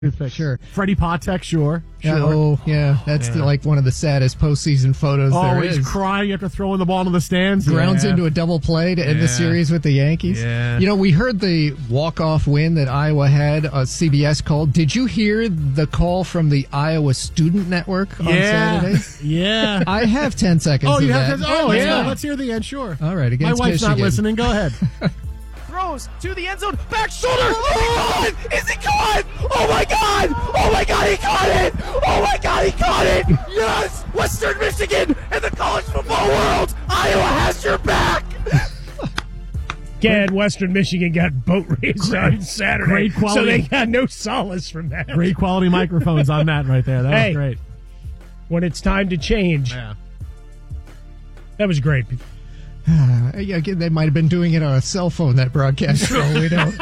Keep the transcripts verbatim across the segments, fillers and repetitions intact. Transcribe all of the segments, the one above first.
Sure. Freddie Patek, sure. Yeah, sure. oh, yeah. That's Yeah. the, like one of the saddest postseason photos Oh, there he's is. crying after throwing the ball into the stands. Grounds yeah. into a double play to end Yeah. the series with the Yankees. Yeah. You know, we heard the walk-off win that Iowa had. Uh, C B S called. Did you hear the call from the Iowa Student Network on yeah. Saturday? Yeah. I have ten seconds Oh, of you that. have to. Oh, oh yeah. yeah. Let's hear the end, sure. All right, My against wife's Michigan. not listening. Go ahead. Throws to the end zone. Back shoulder. Oh, he caught it. Is he caught? Oh, my God. Oh, my God. He caught it. Oh, my God. He caught it. Yes. Western Michigan and the college football world. Iowa has your back. Again, Western Michigan got boat raced on Saturday, great quality. so they got no solace from that. Great quality microphones on that right there. That Hey. was great. When it's time to change, Yeah. that was great. Uh, yeah, again, they might have been doing it on a cell phone, that broadcast show. We don't.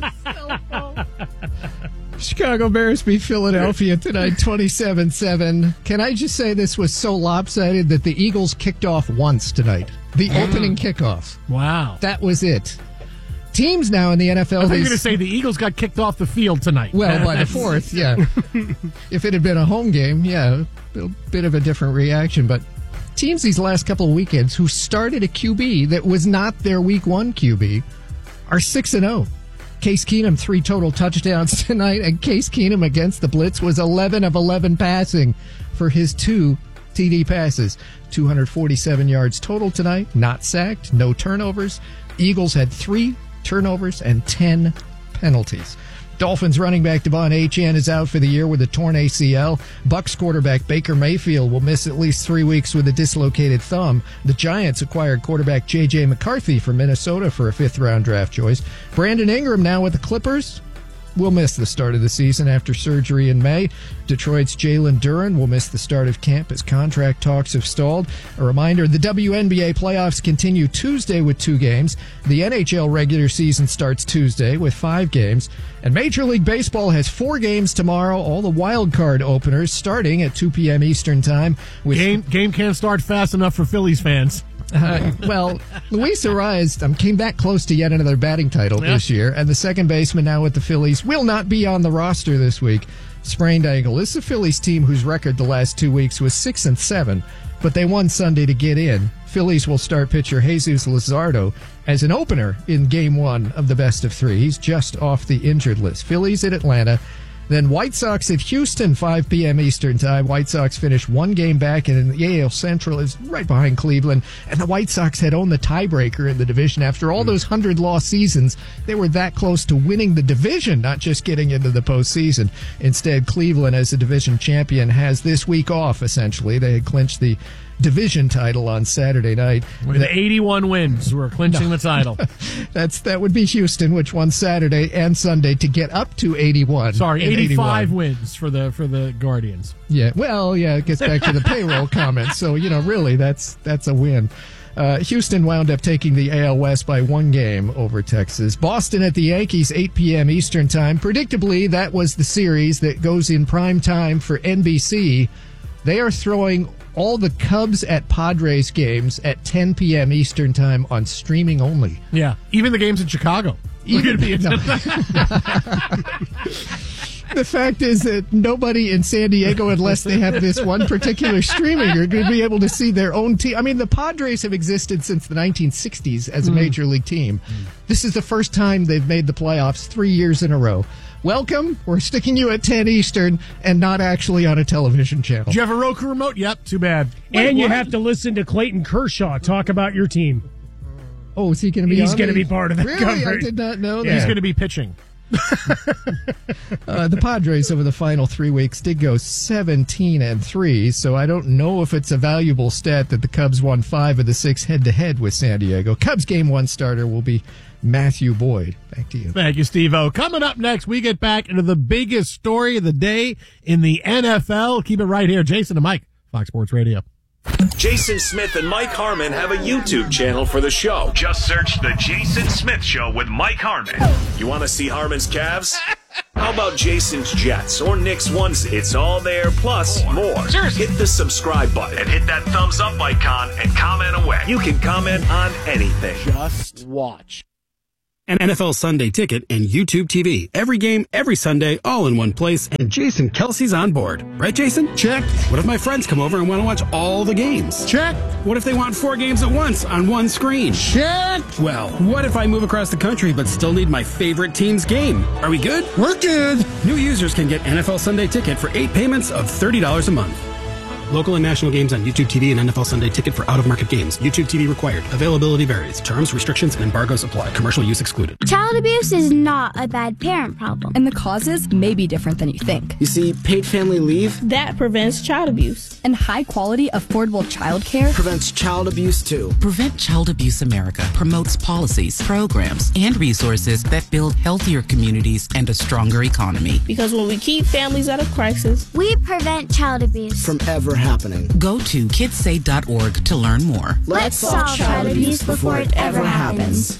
Chicago Bears beat Philadelphia tonight, twenty-seven seven. Can I just say this was so lopsided that the Eagles kicked off once tonight? The opening kickoff. Wow. That was it. Teams now in the N F L. I thought you were these- going to say the Eagles got kicked off the field tonight. Well, by the fourth, yeah. If it had been a home game, yeah, a bit of a different reaction. But teams these last couple of weekends who started a Q B that was not their week one Q B are six and oh. Case Keenum, three total touchdowns tonight, and Case Keenum against the Blitz was eleven of eleven passing for his two T D passes. two hundred forty-seven yards total tonight, not sacked, no turnovers. Eagles had three turnovers and ten penalties. Dolphins running back Devon Achane is out for the year with a torn A C L. Bucks quarterback Baker Mayfield will miss at least three weeks with a dislocated thumb. The Giants acquired quarterback J J McCarthy from Minnesota for a fifth-round draft choice. Brandon Ingram now with the Clippers will miss the start of the season after surgery in May. Detroit's Jalen Duren will miss the start of camp as contract talks have stalled. A reminder, the W N B A playoffs continue Tuesday with two games. The N H L regular season starts Tuesday with five games. And Major League Baseball has four games tomorrow, all the wild card openers starting at two p.m. Eastern Time. With Game game can't start fast enough for Phillies fans. Uh, well, Luis Ariz um, came back close to yet another batting title Yeah. this year, and the second baseman now with the Phillies will not be on the roster this week. Sprained ankle. This is a Phillies team whose record the last two weeks was six and seven, but they won Sunday to get in. Phillies will start pitcher Jesus Luzardo as an opener in Game One of the best of three. He's just off the injured list. Phillies at Atlanta. Then White Sox at Houston, five p.m. Eastern Time. White Sox finished one game back, and the A L Central is right behind Cleveland. And the White Sox had owned the tiebreaker in the division. After all those hundred-loss seasons, they were that close to winning the division, not just getting into the postseason. Instead, Cleveland, as the division champion, has this week off, essentially. They had clinched the division title on Saturday night. With eighty-one wins, we're clinching the title. That's That would be Houston, which won Saturday and Sunday to get up to eighty-one. Sorry, and eighty-five eighty-one. wins for the for the Guardians. Yeah, well, yeah, it gets back to the payroll comment. So, you know, really, that's that's a win. Uh, Houston wound up taking the A L West by one game over Texas. Boston at the Yankees, eight p.m. Eastern Time. Predictably, that was the series that goes in prime time for N B C. They are throwing all the Cubs at Padres games at ten p.m. Eastern Time on streaming only. Yeah, even the games in Chicago. We're Even- going to be no. The fact is that nobody in San Diego, unless they have this one particular streaming, are going to be able to see their own team. I mean, the Padres have existed since the nineteen sixties as a major league team. This is the first time they've made the playoffs three years in a row. Welcome. We're sticking you at ten Eastern and not actually on a television channel. Do you have a Roku remote? Yep, too bad. and you what? have to listen to Clayton Kershaw talk about your team. Oh, is he going to be He's on gonna the- be part of that Really? I coverage. did not know Yeah. that. He's going to be pitching. Uh, the Padres over the final three weeks did go seventeen and three, so I don't know if it's a valuable stat that the Cubs won five of the six head-to-head with San Diego. Cubs game one starter will be Matthew Boyd. Back to you. Thank you, Steve-O. Coming up next, we get back into the biggest story of the day in the N F L. Keep it right here. Jason and Mike, Fox Sports Radio. Jason Smith and Mike Harmon have a YouTube channel for the show. Just search The Jason Smith Show with Mike Harmon. You want to see Harmon's Cavs? How about Jason's Jets or Nick's onesie? It's all there, plus more. Seriously. Hit the subscribe button And hit that thumbs up icon and comment away. You can comment on anything. Just watch. An N F L Sunday Ticket, and YouTube T V. Every game, every Sunday, all in one place, and Jason Kelsey's on board. Right, Jason? Check. What if my friends come over and want to watch all the games? Check. What if they want four games at once on one screen? Check. Well, what if I move across the country but still need my favorite team's game? Are we good? We're good. New users can get N F L Sunday Ticket for eight payments of thirty dollars a month. Local and national games on YouTube T V and N F L Sunday Ticket for out-of-market games. YouTube T V required. Availability varies. Terms, restrictions, and embargoes apply. Commercial use excluded. Child abuse is not a bad parent problem. And the causes may be different than you think. You see, paid family leave, that prevents child abuse. And high-quality, affordable childcare prevents child abuse, too. Prevent Child Abuse America promotes policies, programs, and resources that build healthier communities and a stronger economy. Because when we keep families out of crisis, we prevent child abuse from ever happening. Go to kids say dot org to learn more. Let's solve child abuse before it ever happens.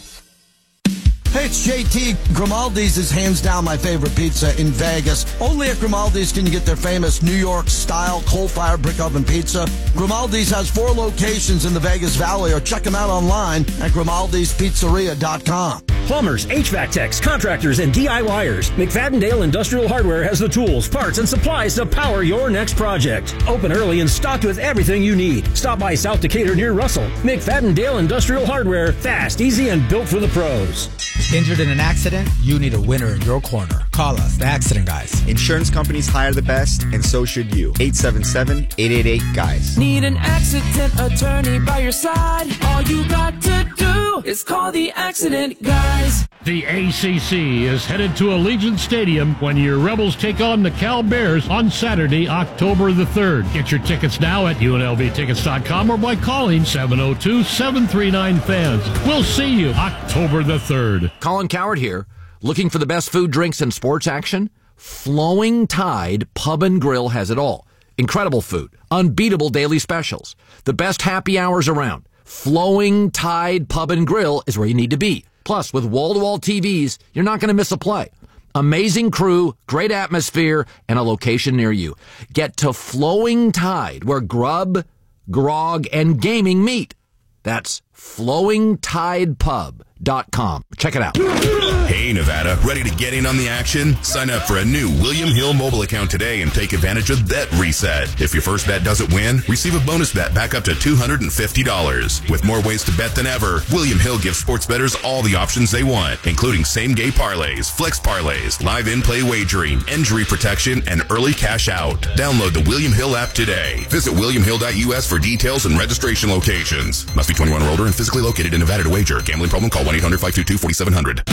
Hey, it's J T. Grimaldi's is hands down my favorite pizza in Vegas. Only at Grimaldi's can you get their famous New York-style coal-fired brick oven pizza. Grimaldi's has four locations in the Vegas Valley, or check them out online at grimaldis pizzeria dot com. Plumbers, H V A C techs, contractors, and D I Y ers. McFadden-Dale Industrial Hardware has the tools, parts, and supplies to power your next project. Open early and stocked with everything you need. Stop by South Decatur near Russell. McFadden-Dale Industrial Hardware. Fast, easy, and built for the pros. Injured in an accident? You need a winner in your corner. Call us, the Accident Guys. Insurance companies hire the best, and so should you. eight seven seven, eight eight eight, GUYS. Need an accident attorney by your side? All you got to do is call the Accident Guys. The A C C is headed to Allegiant Stadium when your Rebels take on the Cal Bears on Saturday, October the third. Get your tickets now at U N L V tickets dot com or by calling seven oh two, seven three nine, fans. We'll see you October the third. Colin Coward here. Looking for the best food, drinks, and sports action? Flowing Tide Pub and Grill has it all. Incredible food, unbeatable daily specials, the best happy hours around. Flowing Tide Pub and Grill is where you need to be. Plus, with wall-to-wall T Vs, you're not going to miss a play. Amazing crew, great atmosphere, and a location near you. Get to Flowing Tide, where grub, grog, and gaming meet. That's flowing tide pub dot com. Check it out. Hey, Nevada, ready to get in on the action? Sign up for a new William Hill mobile account today and take advantage of Bet Reset. If your first bet doesn't win, receive a bonus bet back up to two hundred fifty dollars. With more ways to bet than ever, William Hill gives sports bettors all the options they want, including same-game parlays, flex parlays, live in-play wagering, injury protection, and early cash out. Download the William Hill app today. Visit william hill dot u s for details and registration locations. Must be twenty-one or older and physically located in Nevada to wager. Gambling problem? Call one eight hundred, five two two, four seven zero zero.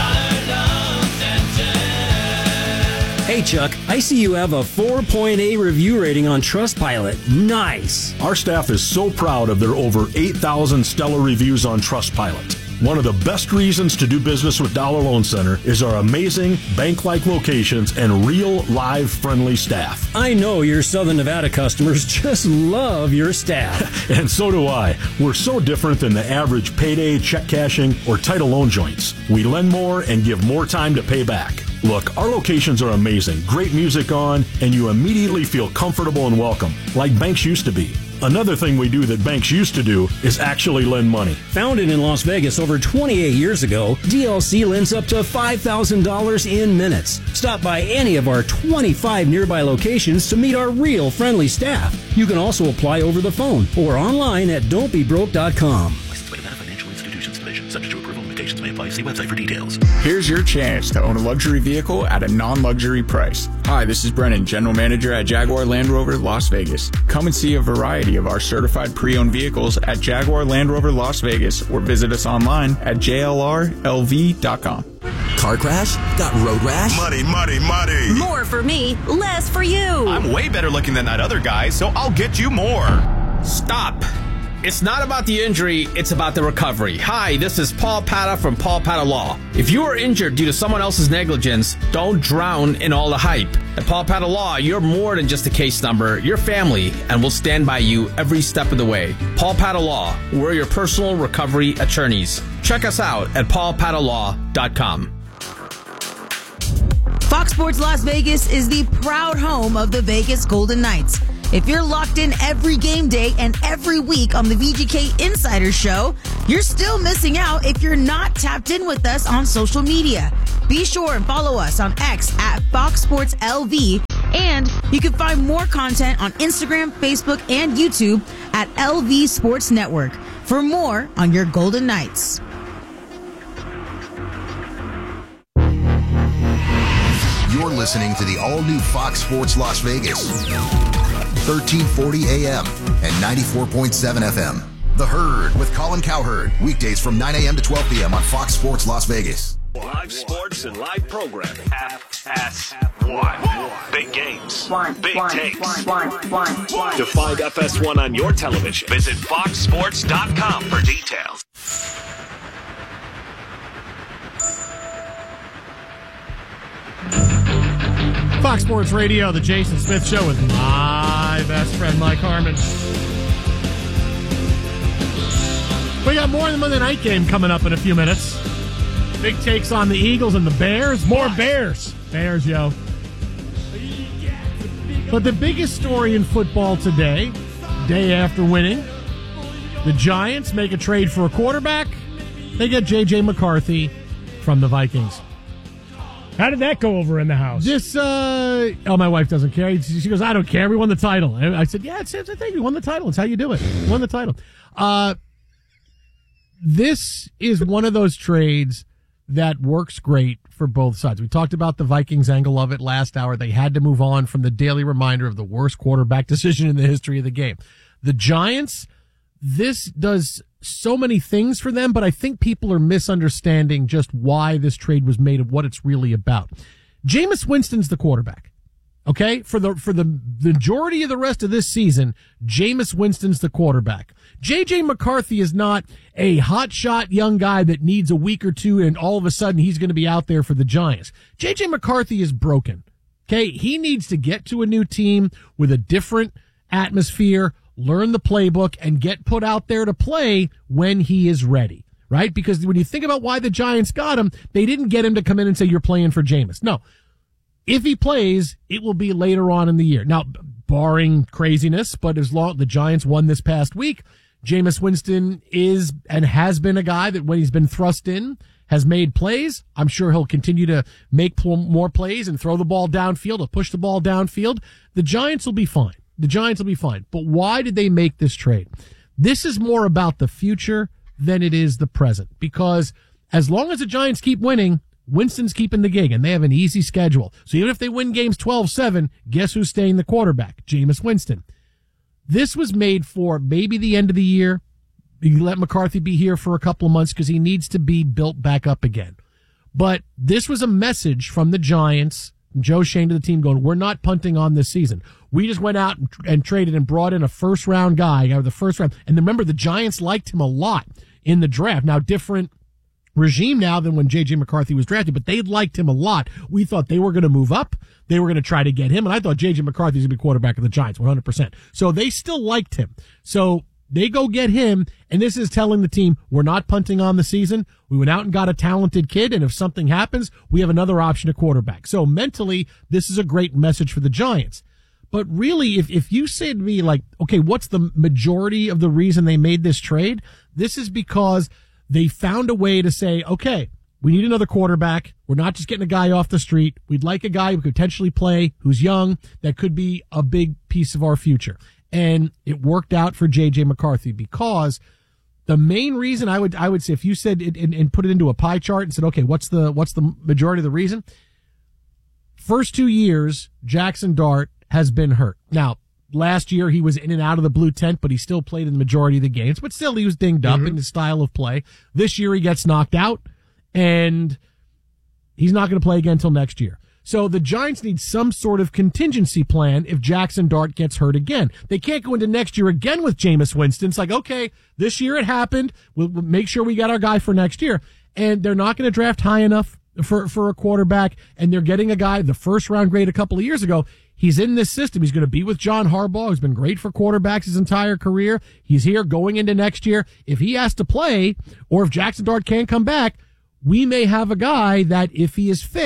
Hey, Chuck, I see you have a four point eight review rating on Trustpilot. Nice. Our staff is so proud of their over eight thousand stellar reviews on Trustpilot. One of the best reasons to do business with Dollar Loan Center is our amazing bank-like locations and real, live, friendly staff. I know your Southern Nevada customers just love your staff. And so do I. We're so different than the average payday, check cashing, or title loan joints. We lend more and give more time to pay back. Look, our locations are amazing, great music on, and you immediately feel comfortable and welcome, like banks used to be. Another thing we do that banks used to do is actually lend money. Founded in Las Vegas over twenty-eight years ago, D L C lends up to five thousand dollars in minutes. Stop by any of our twenty-five nearby locations to meet our real friendly staff. You can also apply over the phone or online at don't be broke dot com. Licensed by Nevada Financial Institutions Division. Subject to approval. Limitations may apply. See website for details. Here's your chance to own a luxury vehicle at a non-luxury price. Hi, this is Brennan, General Manager at Jaguar Land Rover Las Vegas. Come and see a variety of our certified pre-owned vehicles at Jaguar Land Rover Las Vegas or visit us online at j l r l v dot com. Car crash? Got road rash? Money, money, money. More for me, less for you. I'm way better looking than that other guy, so I'll get you more. Stop. It's not about the injury, it's about the recovery. Hi, this is Paul Pata from Paul Pata Law. If you are injured due to someone else's negligence, don't drown in all the hype. At Paul Pata Law, you're more than just a case number. You're family, and we'll stand by you every step of the way. Paul Pata Law, we're your personal recovery attorneys. Check us out at paul pata law dot com. Fox Sports Las Vegas is the proud home of the Vegas Golden Knights. If you're locked in every game day and every week on the V G K Insider Show, you're still missing out if you're not tapped in with us on social media. Be sure and follow us on X at Fox Sports L V, and you can find more content on Instagram, Facebook, and YouTube at L V Sports Network for more on your Golden Knights. You're listening to the all-new Fox Sports Las Vegas, thirteen forty A M and ninety-four point seven F M. The Herd with Colin Cowherd, weekdays from nine A M to twelve P M on Fox Sports Las Vegas. Live sports and live programming. F S one. Big games. One, Big one, takes. one, one, one, one. To find F S one on your television, visit fox sports dot com for details. Fox Sports Radio, the Jason Smith Show with my best friend, Mike Harmon. We got more of the Monday night game coming up in a few minutes. Big takes on the Eagles and the Bears. More Bears. Bears, yo. But the biggest story in football today, day after winning, the Giants make a trade for a quarterback. They get J J McCarthy from the Vikings. How did that go over in the house? This, uh, oh, my wife doesn't care. She goes, I don't care. We won the title. And I said, yeah, it's, it's a thing. We won the title. It's how you do it. We won the title. Uh, this is one of those trades that works great for both sides. We talked about the Vikings angle of it last hour. They had to move on from the daily reminder of the worst quarterback decision in the history of the game. The Giants, this does so many things for them, but I think people are misunderstanding just why this trade was made and what it's really about. Jameis Winston's the quarterback. Okay? For the, for the majority of the rest of this season, Jameis Winston's the quarterback. J J McCarthy is not a hotshot young guy that needs a week or two and all of a sudden he's going to be out there for the Giants. J J McCarthy is broken. Okay? He needs to get to a new team with a different atmosphere, learn the playbook, and get put out there to play when he is ready, right? Because when you think about why the Giants got him, they didn't get him to come in and say, you're playing for Jameis. No. If he plays, it will be later on in the year. Now, barring craziness, but as long the Giants won this past week, Jameis Winston is and has been a guy that when he's been thrust in, has made plays. I'm sure he'll continue to make pl- more plays and throw the ball downfield or push the ball downfield. The Giants will be fine. The Giants will be fine. But why did they make this trade? This is more about the future than it is the present. Because as long as the Giants keep winning, Winston's keeping the gig, and they have an easy schedule. So even if they win games twelve seven, guess who's staying the quarterback? Jameis Winston. This was made for maybe the end of the year. You let McCarthy be here for a couple of months because he needs to be built back up again. But this was a message from the Giants, Joe Schoen to the team going, we're not punting on this season. We just went out and, and traded and brought in a first-round guy, out of the first round. And remember, the Giants liked him a lot in the draft. Now, different regime now than when J J McCarthy was drafted, but they liked him a lot. We thought they were going to move up. They were going to try to get him, and I thought J J McCarthy was going to be quarterback of the Giants, one hundred percent. So they still liked him. So they go get him, and this is telling the team, we're not punting on the season. We went out and got a talented kid, and if something happens, we have another option at quarterback. So mentally, this is a great message for the Giants. But really, if, if you say to me, like, okay, what's the majority of the reason they made this trade? This is because they found a way to say, okay, we need another quarterback. We're not just getting a guy off the street. We'd like a guy who could potentially play, who's young, that could be a big piece of our future. And it worked out for J J McCarthy because the main reason I would, I would say, if you said it and, and put it into a pie chart and said, okay, what's the, what's the majority of the reason? First two years, Jackson Dart has been hurt. Now, last year he was in and out of the blue tent, but he still played in the majority of the games, but still he was dinged up mm-hmm. in his style of play. This year he gets knocked out and he's not going to play again until next year. So the Giants need some sort of contingency plan if Jackson Dart gets hurt again. They can't go into next year again with Jameis Winston. It's like, okay, this year it happened. We'll, we'll make sure we got our guy for next year. And they're not going to draft high enough for, for a quarterback. And they're getting a guy, the first round grade a couple of years ago. He's in this system. He's going to be with John Harbaugh, who's been great for quarterbacks his entire career. He's here going into next year. If he has to play, or if Jackson Dart can't come back, we may have a guy that, if he is fixed,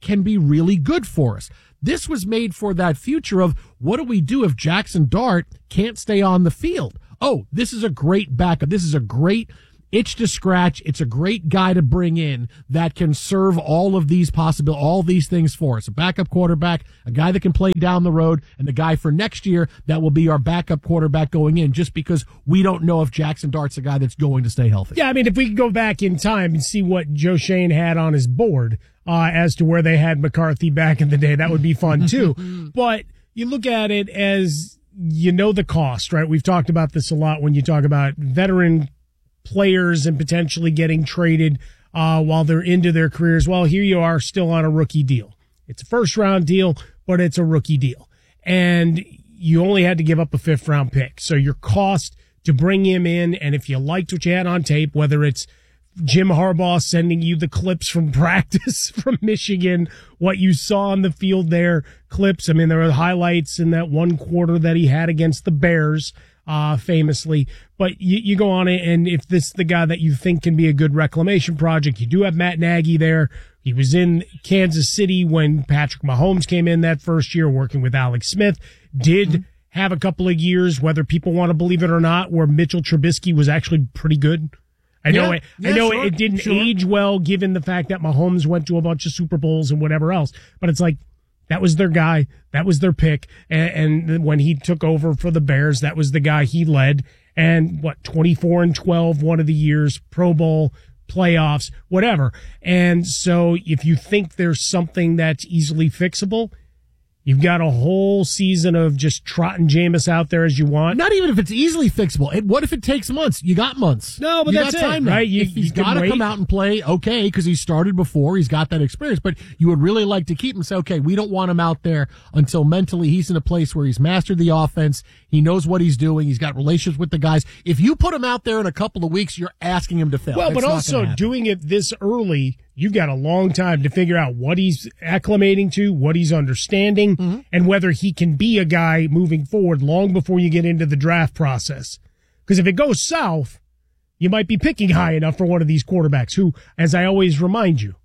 can be really good for us. This was made for that future of what do we do if Jackson Dart can't stay on the field? Oh, this is a great backup. This is a great itch to scratch. It's a great guy to bring in that can serve all of these possible, all these things for us. A backup quarterback, a guy that can play down the road, and the guy for next year that will be our backup quarterback going in, just because we don't know if Jackson Dart's a guy that's going to stay healthy. Yeah, I mean, if we could go back in time and see what Joe Schoen had on his board uh, as to where they had McCarthy back in the day, that would be fun too. But you look at it as, you know, the cost, right? We've talked about this a lot when you talk about veteran players and potentially getting traded uh, while they're into their careers. Well, here you are still on a rookie deal. It's a first round deal, but it's a rookie deal. And you only had to give up a fifth round pick. So your cost to bring him in, and if you liked what you had on tape, whether it's Jim Harbaugh sending you the clips from practice from Michigan, what you saw on the field there, clips. I mean, there were highlights in that one quarter that he had against the Bears, uh, famously. But you, you go on it, and if this is the guy that you think can be a good reclamation project, you do have Matt Nagy there. He was in Kansas City when Patrick Mahomes came in that first year, working with Alex Smith. Did mm-hmm. have a couple of years, whether people want to believe it or not, where Mitchell Trubisky was actually pretty good. I know yeah, it. Yeah, I know sure, it didn't sure. age well, given the fact that Mahomes went to a bunch of Super Bowls and whatever else. But it's like that was their guy, that was their pick, and, and when he took over for the Bears, that was the guy he led. And what, twenty-four and twelve, one of the years, Pro Bowl, playoffs, whatever. And so, if you think there's something that's easily fixable, you've got a whole season of just trotting Jameis out there as you want. Not even if it's easily fixable. It, what if it takes months? You got months. No, but you that's got time it, now. right? You, if he's got to come out and play, okay, because he started before, he's got that experience. But you would really like to keep him. Say, okay, we don't want him out there until mentally he's in a place where he's mastered the offense. He knows what he's doing. He's got relationships with the guys. If you put him out there in a couple of weeks, you're asking him to fail. Well, That's but also doing it this early, you've got a long time to figure out what he's acclimating to, what he's understanding, mm-hmm. and whether he can be a guy moving forward long before you get into the draft process. Because if it goes south, you might be picking high enough for one of these quarterbacks who, as I always remind you,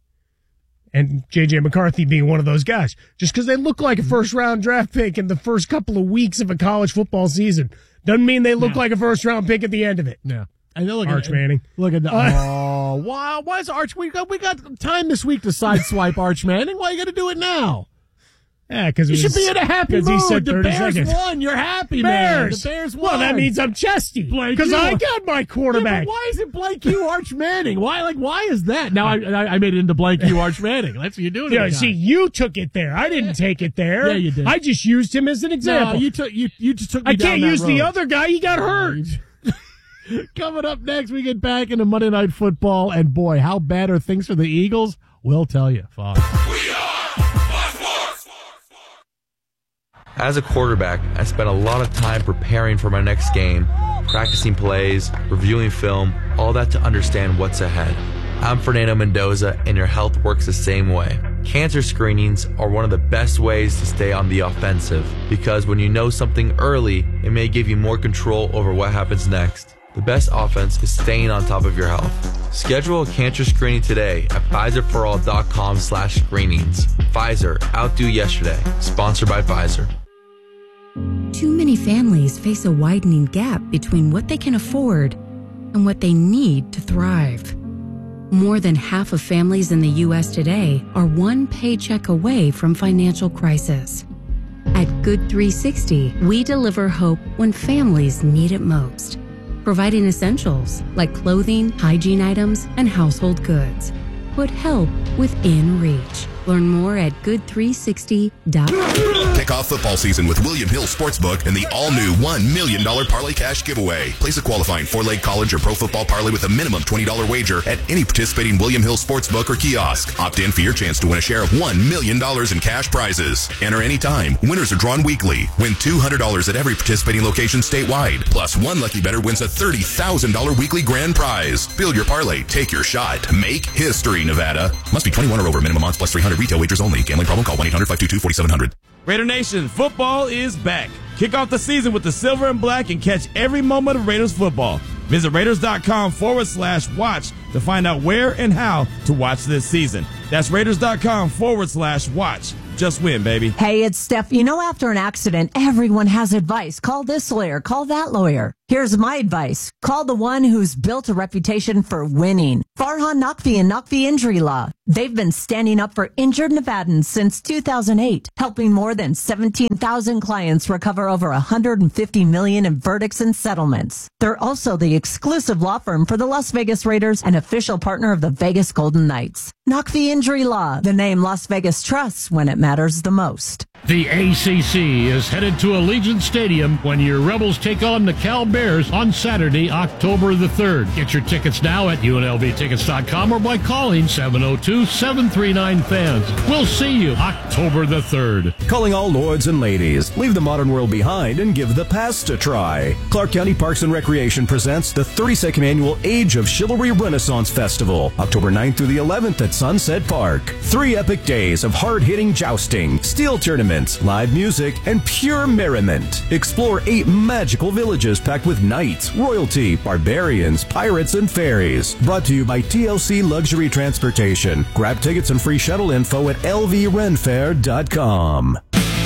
and J J McCarthy being one of those guys, just because they look like a first-round draft pick in the first couple of weeks of a college football season doesn't mean they look no. like a first-round pick at the end of it. Yeah. I know, look Arch at, Manning. Look at that. Uh, oh, wow. Why is Arch? We got, we got time this week to sideswipe Arch Manning. Why you got to do it now? Yeah, because you should be in a happy mood. He said the Bears seconds. won. You're happy, Bears. man. The Bears won. Well, that means I'm chesty because I got my quarterback. Yeah, why is it blank you Arch Manning? Why, like, why is that? Now I, I, I made it into blank you Arch Manning. That's what you're doing. Yeah, see, you took it there. I didn't take it there. Yeah, you did. I just used him as an example. No, you took you you just took. Me I down can't that use road. the other guy. He got hurt. Coming up next, we get back into Monday Night Football, and boy, how bad are things for the Eagles? We'll tell you. Fox. We are Fox Sports. As a quarterback, I spent a lot of time preparing for my next game, practicing plays, reviewing film, all that to understand what's ahead. I'm Fernando Mendoza, and your health works the same way. Cancer screenings are one of the best ways to stay on the offensive, because when you know something early, it may give you more control over what happens next. The best offense is staying on top of your health. Schedule a cancer screening today at Pfizer For All dot com slash screenings. Pfizer, outdo yesterday. Sponsored by Pfizer. Too many families face a widening gap between what they can afford and what they need to thrive. More than half of families in the U S today are one paycheck away from financial crisis. At Good three sixty, we deliver hope when families need it most, providing essentials like clothing, hygiene items, and household goods. Put help within reach. Learn more at good three sixty dot com. Kick off football season with William Hill Sportsbook and the all-new one million dollars Parlay Cash giveaway. Place a qualifying four-leg college or pro football parlay with a minimum twenty dollars wager at any participating William Hill Sportsbook or kiosk. Opt in for your chance to win a share of one million dollars in cash prizes. Enter anytime. Winners are drawn weekly. Win two hundred dollars at every participating location statewide. Plus, one lucky bettor wins a thirty thousand dollars weekly grand prize. Build your parlay. Take your shot. Make history, Nevada. Must be twenty-one or over. Minimum odds plus three hundred. Retail wagers only. Gambling problem? Call one eight hundred five two two four seven zero zero. Raider Nation, football is back. Kick off the season with the silver and black and catch every moment of Raiders football. Visit Raiders.com forward slash watch to find out where and how to watch this season. That's Raiders.com forward slash watch. Just win, baby. Hey, it's Steph. You know, after an accident, everyone has advice. Call this lawyer. Call that lawyer. Here's my advice. Call the one who's built a reputation for winning. Farhan Naqvi and Naqvi Injury Law. They've been standing up for injured Nevadans since two thousand eight, helping more than seventeen thousand clients recover over one hundred fifty million dollars in verdicts and settlements. They're also the exclusive law firm for the Las Vegas Raiders and official partner of the Vegas Golden Knights. Naqvi Injury Law, the name Las Vegas trusts when it matters the most. The A C C is headed to Allegiant Stadium when your Rebels take on the Cal Bears on Saturday, October the third. Get your tickets now at U N L V tickets dot com or by calling seven oh two, seven three nine, fans. We'll see you October the third. Calling all lords and ladies. Leave the modern world behind and give the past a try. Clark County Parks and Recreation presents the thirty-second annual Age of Chivalry Renaissance Festival, October ninth through the eleventh at Sunset Park. Three epic days of hard-hitting jousting, steel tournaments, live music, and pure merriment. Explore eight magical villages packed with knights, royalty, barbarians, pirates, and fairies. Brought to you by T L C Luxury Transportation. Grab tickets and free shuttle info at L V renfair dot com.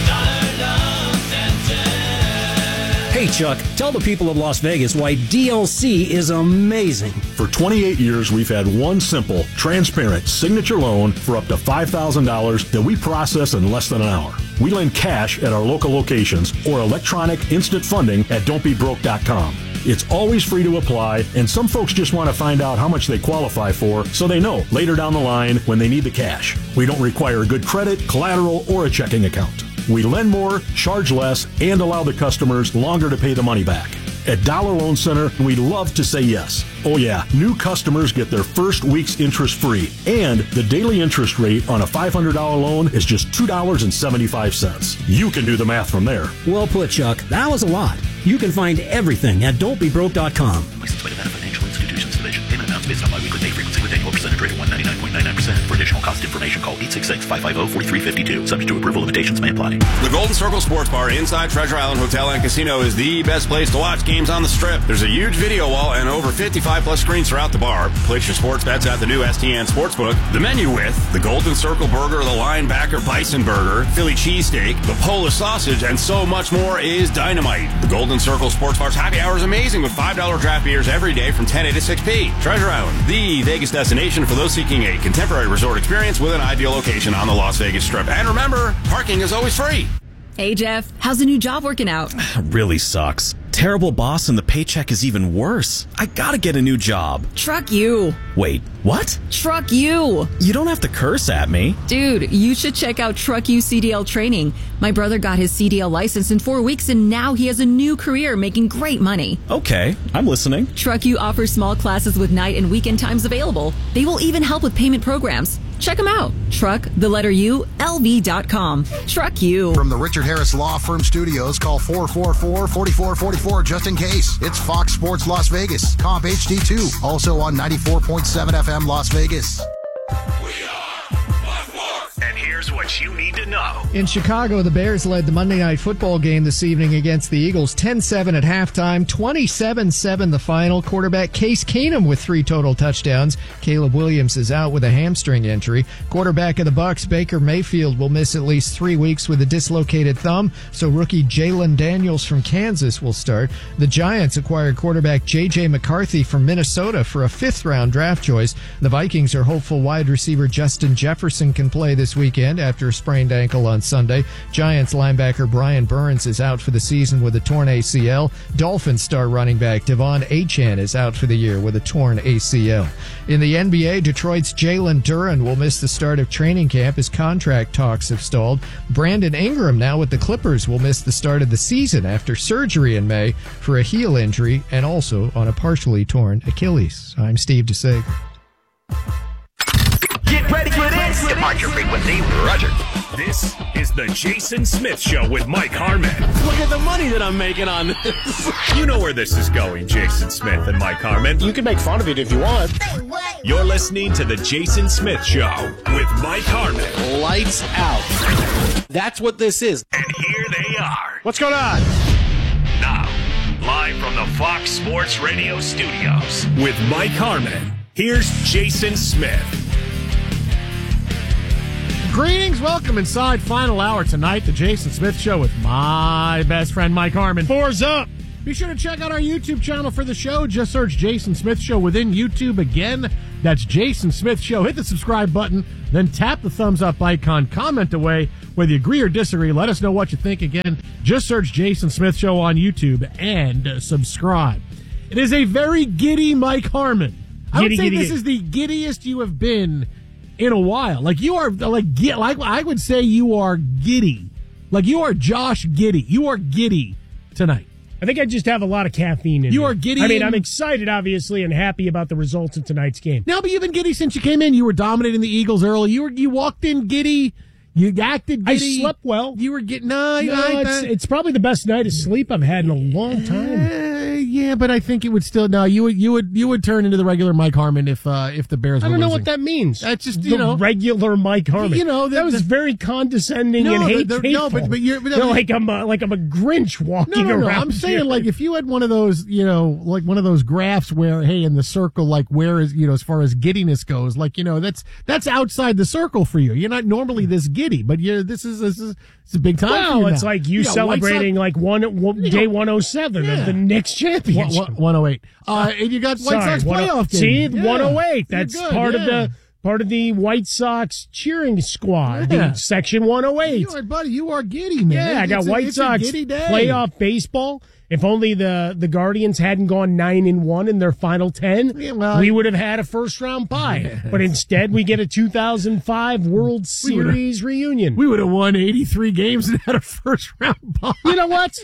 Hey, Chuck, tell the people of Las Vegas why D L C is amazing. For twenty-eight years, we've had one simple, transparent signature loan for up to five thousand dollars that we process in less than an hour. We lend cash at our local locations or electronic instant funding at don't be broke dot com. It's always free to apply, and some folks just want to find out how much they qualify for so they know later down the line when they need the cash. We don't require good credit, collateral, or a checking account. We lend more, charge less, and allow the customers longer to pay the money back. At Dollar Loan Center, we love to say yes. Oh yeah, new customers get their first week's interest free, and the daily interest rate on a five hundred dollars loan is just two dollars and seventy-five cents. You can do the math from there. Well put, Chuck. That was a lot. You can find everything at don't be broke dot com. License by Nevada Financial Institutions Division. Payment amounts based on biweekly pay frequency with annual percentage rate of one hundred ninety-nine point nine nine percent. For additional cost information, call eight six six, five five zero, four three five two. Subject to approval, limitations may apply. The Golden Circle Sports Bar inside Treasure Island Hotel and Casino is the best place to watch games on the Strip. There's a huge video wall and over fifty-five plus screens throughout the bar. Place your sports bets at the new S T N Sportsbook. The menu with the Golden Circle Burger, the Linebacker Bison Burger, Philly Cheesesteak, the Polish Sausage, and so much more is dynamite. The Golden Circle Sports Bar's happy hour is amazing with five dollar draft beers every day from ten a to six p. Treasure Island, the Vegas destination for those seeking a contemporary resort experience with an ideal location on the Las Vegas Strip. And remember, parking is always free. Hey, Jeff, how's the new job working out? Really sucks. Terrible boss and the paycheck is even worse. I gotta get a new job. Truck you. Wait, what? Truck you. You don't have to curse at me. Dude, you should check out Truck You C D L training. My brother got his C D L license in four weeks and now he has a new career making great money. Okay, I'm listening. Truck You offers small classes with night and weekend times available. They will even help with payment programs. Check them out. Truck, the letter U, L V dot com. Truck You. From the Richard Harris Law Firm Studios, call four four four, four four four four just in case. It's Fox Sports Las Vegas, Comp H D two, also on ninety-four point seven F M Las Vegas. And here's what you need to know. In Chicago, the Bears led the Monday Night Football game this evening against the Eagles, ten seven at halftime, twenty-seven seven the final. Quarterback Case Keenum with three total touchdowns. Caleb Williams is out with a hamstring injury. Quarterback of the Bucs, Baker Mayfield, will miss at least three weeks with a dislocated thumb, so rookie Jalen Daniels from Kansas will start. The Giants acquired quarterback J J McCarthy from Minnesota for a fifth-round draft choice. The Vikings are hopeful wide receiver Justin Jefferson can play this weekend after a sprained ankle on Sunday. Giants linebacker Brian Burns is out for the season with a torn A C L. Dolphins star running back Devon Achane is out for the year with a torn A C L. In the N B A, Detroit's Jalen Duren will miss the start of training camp as contract talks have stalled. Brandon Ingram, now with the Clippers, will miss the start of the season after surgery in May for a heel injury and also on a partially torn Achilles. I'm Steve DeSager. Get ready for this. Departure frequency, Roger. This is the Jason Smith Show with Mike Harmon. Look at the money that I'm making on this. You know where this is going, Jason Smith and Mike Harmon. You can make fun of it if you want. You're listening to the Jason Smith Show with Mike Harmon. Lights out. That's what this is. And here they are. What's going on? Now, live from the Fox Sports Radio studios with Mike Harmon Here's Jason Smith. Greetings, welcome inside final hour tonight, the Jason Smith Show with my best friend Mike Harmon. Four's up. Be sure to check out our YouTube channel for the show. Just search Jason Smith Show within YouTube. Again, that's Jason Smith Show. Hit the subscribe button, then tap the thumbs up icon. Comment away whether you agree or disagree. Let us know what you think. Again, just search Jason Smith Show on YouTube and uh, subscribe. It is a very giddy Mike Harmon. I Giddy, would say giddy, this giddy. is the giddiest you have been in a while. Like you are, like, gi- like I would say you are giddy. Like you are Josh Giddy. You are giddy tonight. I think I just have a lot of caffeine in You me. are giddy I mean, and- I'm excited, obviously, and happy about the results of tonight's game. No, but you've been giddy since you came in. You were dominating the Eagles early. You were you walked in giddy. You acted I giddy. slept well. You were getting no, No, I, it's, it's probably the best night of sleep I've had in a long time. Uh, yeah, but I think it would still no. You would you would you would turn into the regular Mike Harmon if uh, if the Bears. I were don't know losing. what that means. That's just the you know regular Mike Harmon. You know the, that was the, very condescending no, and hate the, the, no, but but you're, but, You're like I'm a, like I'm a Grinch walking no, no, no. around. I'm saying here. like if you had one of those, you know, like one of those graphs where hey, in the circle, like where is you know as far as giddiness goes, like you know that's that's outside the circle for you. You're not normally this giddy, but you this is this is it's a big time. Well, for you it's now. like you got celebrating White Sox- like one, one You day know, one oh seven yeah. of the Knicks championship. one oh eight. Uh, and you got White Sorry, Sox one oh- playoff game. See, Yeah. one oh eight. You're That's good, part of yeah. the part of the White Sox cheering squad. Yeah. The section one oh eight. You are, buddy. You are giddy, man. Yeah, I got It's a- White it's a Sox giddy day. playoff baseball. If only the, the Guardians hadn't gone nine and one in their final ten, Yeah, well, we would have had a first round bye. But instead, we get a two thousand five World We would've- Series reunion. We would have won eighty-three games and had a first round bye. You know what?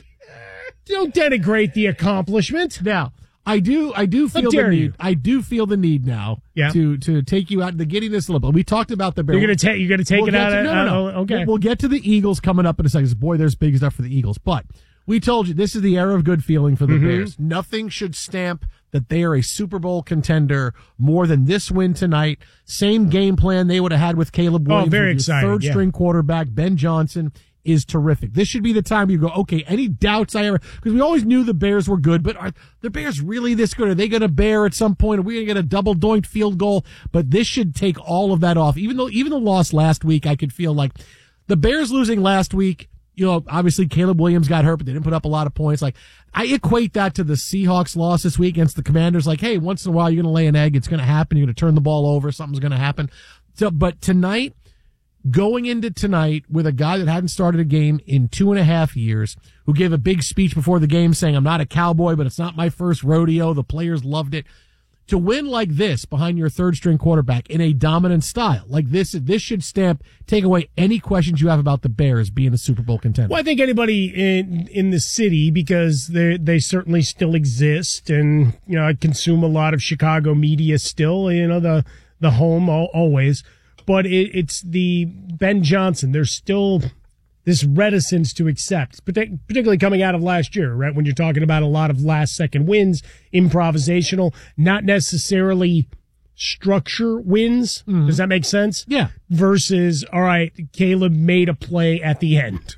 Don't denigrate the accomplishment. Now, I do, I do How feel the dare need. you. I do feel the need now Yeah. to to take you out the giddiness a little bit. We talked about the Bears. You're gonna take you're gonna take We'll it get out to- of no, no, no. uh, okay. We'll, we'll get to the Eagles coming up in a second. Boy, there's big stuff for the Eagles. But we told you this is the era of good feeling for the Mhm. Bears. Nothing should stamp that they are a Super Bowl contender more than this win tonight. Same game plan they would have had with Caleb Oh, Williams. very with your excited, Third yeah. string quarterback Ben Johnson is terrific. This should be the time you go, okay, any doubts I ever, because we always knew the Bears were good, but are the Bears really this good? Are they going to bear at some point? Are we going to get a double doinked field goal? But this should take all of that off. Even though, even the loss last week, I could feel like the Bears losing last week, you know, obviously Caleb Williams got hurt, but they didn't put up a lot of points. Like, I equate that to the Seahawks loss this week against the Commanders. Like, hey, once in a while you're going to lay an egg. It's going to happen. You're going to turn the ball over. Something's going to happen. So, but tonight, going into tonight with a guy that hadn't started a game in two and a half years, who gave a big speech before the game saying, I'm not a cowboy, but it's not my first rodeo. The players loved it. To win like this behind your third string quarterback in a dominant style, like this, this should stamp, take away any questions you have about the Bears being a Super Bowl contender. Well, I think anybody in in the city, because they they certainly still exist, and you know I consume a lot of Chicago media still. You know the the home al- always, but it, it's the Ben Johnson. There's still this reticence to accept, partic- particularly coming out of last year, right? When you're talking about a lot of last second wins, improvisational, not necessarily structure wins. Mm-hmm. Does that make sense? Yeah. Versus, all right, Caleb made a play at the end.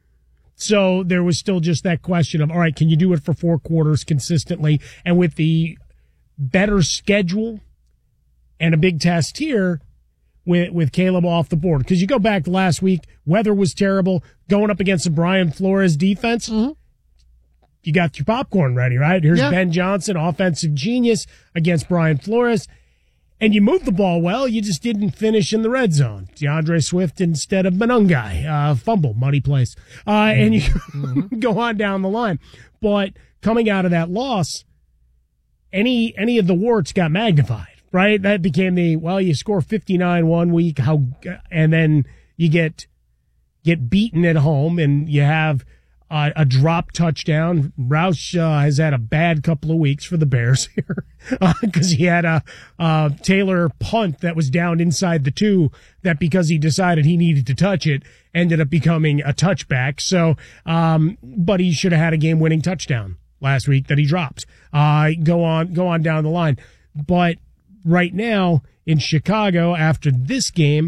So there was still just that question of, all right, can you do it for four quarters consistently? And with the better schedule and a big test here with, with Caleb off the board. Because you go back to last week, weather was terrible. Going up against the Brian Flores defense, mm-hmm. you got your popcorn ready, right? Here's Yeah. Ben Johnson, offensive genius against Brian Flores. And you moved the ball well, you just didn't finish in the red zone. DeAndre Swift instead of Monungai, uh, fumble, muddy place. Uh, and you Mm-hmm. go on down the line. But coming out of that loss, any any of the warts got magnified, right? That became the, well, you score fifty-nine one week, how, and then you get get beaten at home, and you have uh, a drop touchdown. Roush uh, has had a bad couple of weeks for the Bears here because uh, he had a uh, Taylor punt that was down inside the two that, because he decided he needed to touch it, ended up becoming a touchback. So, um, but he should have had a game-winning touchdown last week that he dropped. Uh, go on, go on down the line. But right now in Chicago, after this game,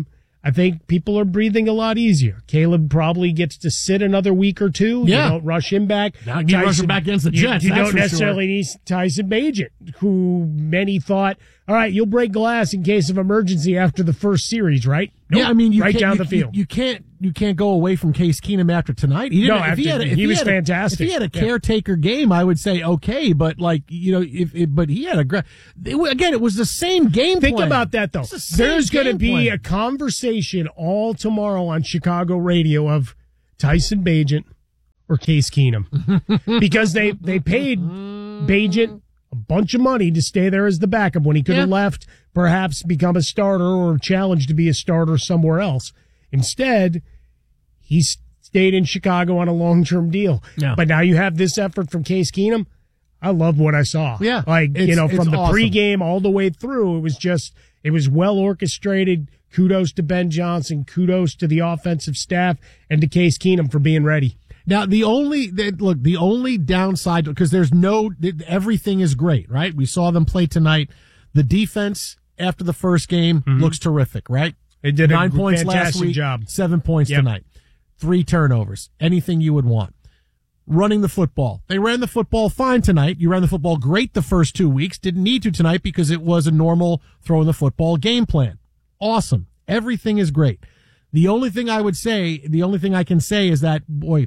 I think people are breathing a lot easier. Caleb probably gets to sit another week or two. Yeah. You don't rush him back. Now you rush him back against the Jets. You, you that's don't for necessarily sure. need Tyson Bagent, who many thought, all right, you'll break glass in case of emergency after the first series, right? Nope. Yeah, I mean, you right can't- down you, the field. You, you can't you can't go away from Case Keenum after tonight. He No, didn't, if he, after- had, a- if he was had a- fantastic. If he had a Yeah. caretaker game, I would say okay, but like you know, if, if but he had a great. Again, it was the same game. Think plan. about that, though. It's the same There's going to game be plan. a conversation all tomorrow on Chicago radio of Tyson Bagent or Case Keenum because they, they paid Bagent a bunch of money to stay there as the backup when he could have Yeah. left, perhaps become a starter or challenged to be a starter somewhere else. Instead, he stayed in Chicago on a long-term deal. Yeah. But now you have this effort from Case Keenum. I love what I saw. Yeah. Like, you It's- know, it's from the awesome. pregame all the way through, it was just, it was well orchestrated. Kudos to Ben Johnson. Kudos to the offensive staff and to Case Keenum for being ready. Now, the only, the, look, the only downside, because there's no, everything is great, right? We saw them play tonight. The defense after the first game looks terrific, right? They did a Nine points last fantastic week, job. seven points Yep. tonight. Three turnovers. Anything you would want. Running the football. They ran the football fine tonight. You ran the football great the first two weeks. Didn't need to tonight because it was a normal throwing the football game plan. Awesome. Everything is great. The only thing I would say, the only thing I can say is that, boy,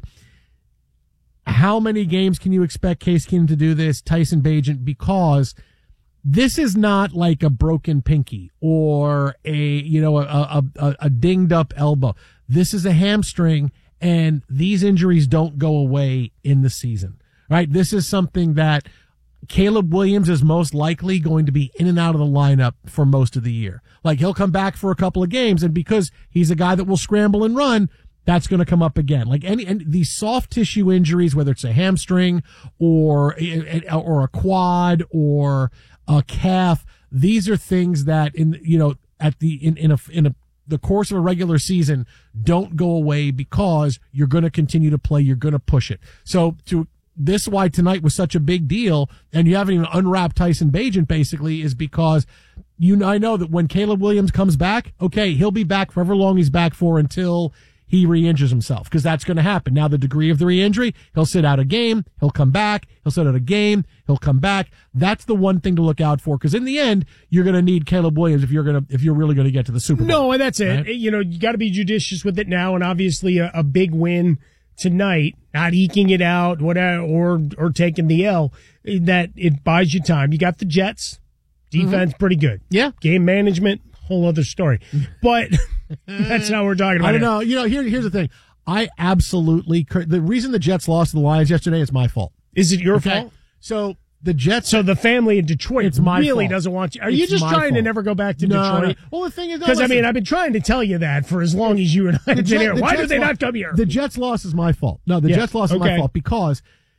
how many games can you expect Case Keenum to do this, Tyson Bagent? Because this is not like a broken pinky or a, you know, a, a, a, a dinged up elbow. This is a hamstring, and these injuries don't go away in the season, right? This is something that Caleb Williams is most likely going to be in and out of the lineup for most of the year. Like, he'll come back for a couple of games, and because he's a guy that will scramble and run, that's going to come up again. Like any, and these soft tissue injuries, whether it's a hamstring or, or a quad or a calf, these are things that in, you know, at the, in, in a, in a, the course of a regular season don't go away because you're going to continue to play. You're going to push it. So to, this is why tonight was such a big deal, and you haven't even unwrapped Tyson Bagent basically, is because you know, I know that when Caleb Williams comes back, okay, he'll be back for however long he's back for until he re-injures himself, because that's going to happen. Now, the degree of the re-injury, he'll sit out a game, he'll come back, he'll sit out a game, he'll come back. That's the one thing to look out for, because in the end, you're going to need Caleb Williams if you're going to, if you're really going to get to the Super Bowl. No, and that's it. Right? You know, you got to be judicious with it now, and obviously a, a big win tonight, not eking it out, whatever, or or taking the L, that it buys you time. You got the Jets, defense Mm-hmm. pretty good. Yeah, game management, whole other story. But that's not what we're talking about. I don't here. know. You know, here, here's the thing. I absolutely, the reason the Jets lost to the Lions yesterday is my fault. Is it your Okay? fault? So the Jets. So the family in Detroit It's my really fault. doesn't want you. Are It's you just my trying to fault. never go back to No, Detroit? no. Well, the thing is, no, because I listen. mean, I've been trying to tell you that for as long as you and I have been Jet- here. Why Jets did they lo- not come here? The Jets loss is my fault. No, the Yeah, Jets loss is my okay. fault because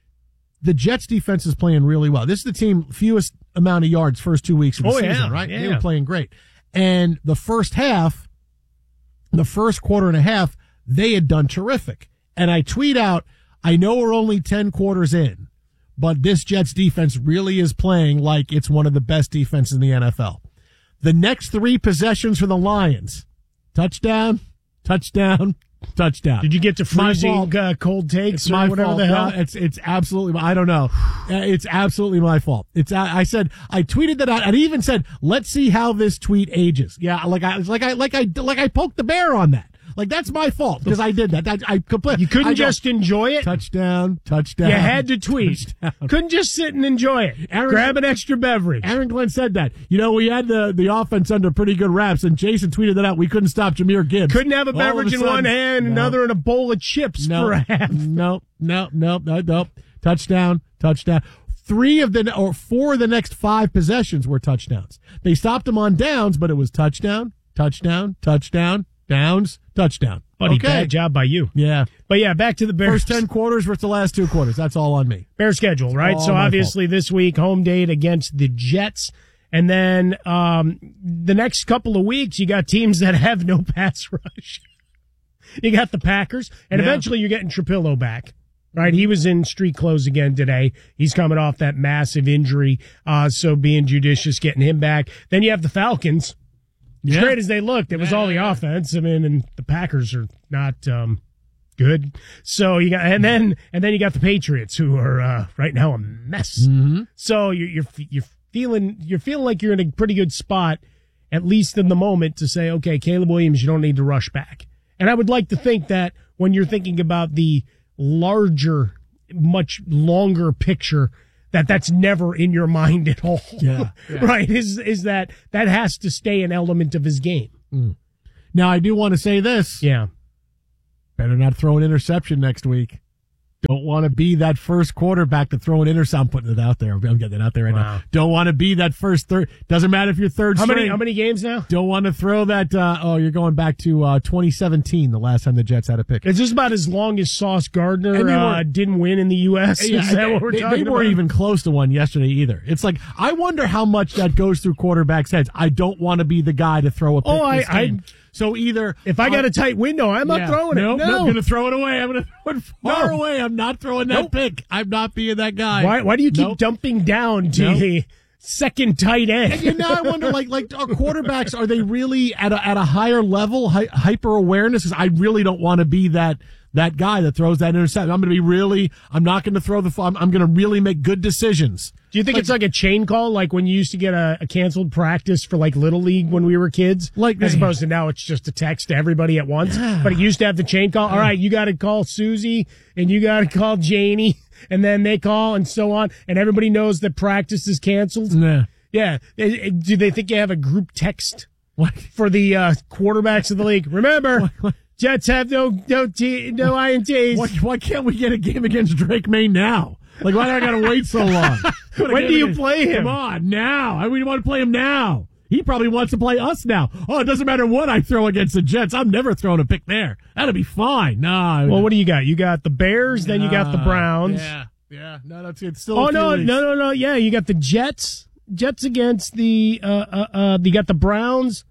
the Jets defense is playing really well. This is the team fewest amount of yards first two weeks of the Oh, season, yeah, right? They yeah. were playing great. And the first half, the first quarter and a half, they had done terrific. And I tweet out, I know we're only ten quarters in, but this Jets defense really is playing like it's one of the best defenses in the N F L. The next three possessions for the Lions, touchdown, touchdown, touchdown. Did you get to My freezing fault. uh, cold takes It's or my whatever fault. the hell? No, it's it's absolutely. I don't know. Uh, It's absolutely my fault. It's. I, I said I tweeted that out, and I even said, "Let's see how this tweet ages." Yeah, like I like I like I like I poked the bear on that. Like that's my fault because I did that. that I completely. You couldn't I go, just enjoy it? touchdown, touchdown. You had to tweet. touchdown. Couldn't just sit and enjoy it. Aaron- Grab an extra beverage. Aaron Glenn said that. You know, we had the, the offense under pretty good wraps, and Jason tweeted that out. We couldn't stop Jameer Gibbs. Couldn't have a All of beverage in sudden- one hand, No. another in a bowl of chips No, for a half. no, no, no, no, no. Touchdown, touchdown. Three of the, or four of the next five possessions were touchdowns. They stopped them on downs, but it was touchdown, touchdown, touchdown, downs, touchdown. Buddy, okay. bad job by you. Yeah. But yeah, back to the Bears. First ten quarters versus the last two quarters. That's all on me. Bear schedule, right? All So my obviously this week, home date against the Jets. And then um the next couple of weeks, you got teams that have no pass rush. You got the Packers, and Yeah. eventually you're getting Trapillo back. Right, he was in street clothes again today. He's coming off that massive injury, uh, so being judicious, getting him back. Then you have the Falcons. As Yeah. great as they looked, it was all the offense. I mean, and the Packers are not um, good. So you got, and then and then you got the Patriots, who are uh, right now a mess. Mm-hmm. So you're you're you're feeling you're feeling like you're in a pretty good spot, at least in the moment, to say, okay, Caleb Williams, you don't need to rush back. And I would like to think that when you're thinking about the larger, much longer picture, that that's never in your mind at all. Yeah, yeah. Right? Is is that that has to stay an element of his game. Mm. Now, I do want to say this. Yeah. Better not throw an interception next week. Don't want to be that first quarterback to throw an interception. I'm putting it out there. I'm getting it out there right Wow. now. Don't want to be that first third. Doesn't matter if you're third How string. many how many games now? Don't want to throw that. Uh, oh, you're going back to uh, twenty seventeen, the last time the Jets had a pick. It's just about as long as Sauce Gardner And they were- uh, didn't win in the U S. Yeah, Is that what we're they, talking they about? weren't even close to one yesterday either. It's like, I wonder how much that goes through quarterbacks' heads. I don't want to be the guy to throw a pick Oh, I- this game. I- So either If I got a tight window, I'm not Yeah. throwing it. Nope, No, I'm going to throw it away. I'm going to throw it far No. away. I'm not throwing that Nope. pick. I'm not being that guy. Why? Why do you keep Nope. dumping down to Nope. the second tight end? And you know, I wonder, like, like our quarterbacks, are they really at a, at a higher level, hy- hyper awareness? Because I really don't want to be that that guy that throws that interception. I'm going to be really. I'm not going to throw the. I'm, I'm going to really make good decisions. Do you think Like- it's like a chain call, like when you used to get a, a canceled practice for like Little League when we were kids? Like- as opposed to now it's just a text to everybody at once. But it used to have the chain call. All right, you got to call Susie and you got to call Janie, and then they call and so on, and everybody knows that practice is canceled. Nah. Yeah. Eh, eh, Do they think you have a group text What? for the uh, quarterbacks of the league? Remember, Jets have no no T, no I N Ts. Why, why can't we get a game against Drake May now? Like, why do I got to wait so long? When do you play him? Come on, now. I mean, want to play him now. He probably wants to play us now. Oh, it doesn't matter what I throw against the Jets. I'm never throwing a pick there. That'll be fine. Nah. Well, what do you got? You got the Bears, then you got the Nah, Browns. Yeah, yeah. No, that's it's still. Oh a few no, weeks. no, no, no. Yeah, you got the Jets. Jets against the uh uh, uh you got the Browns.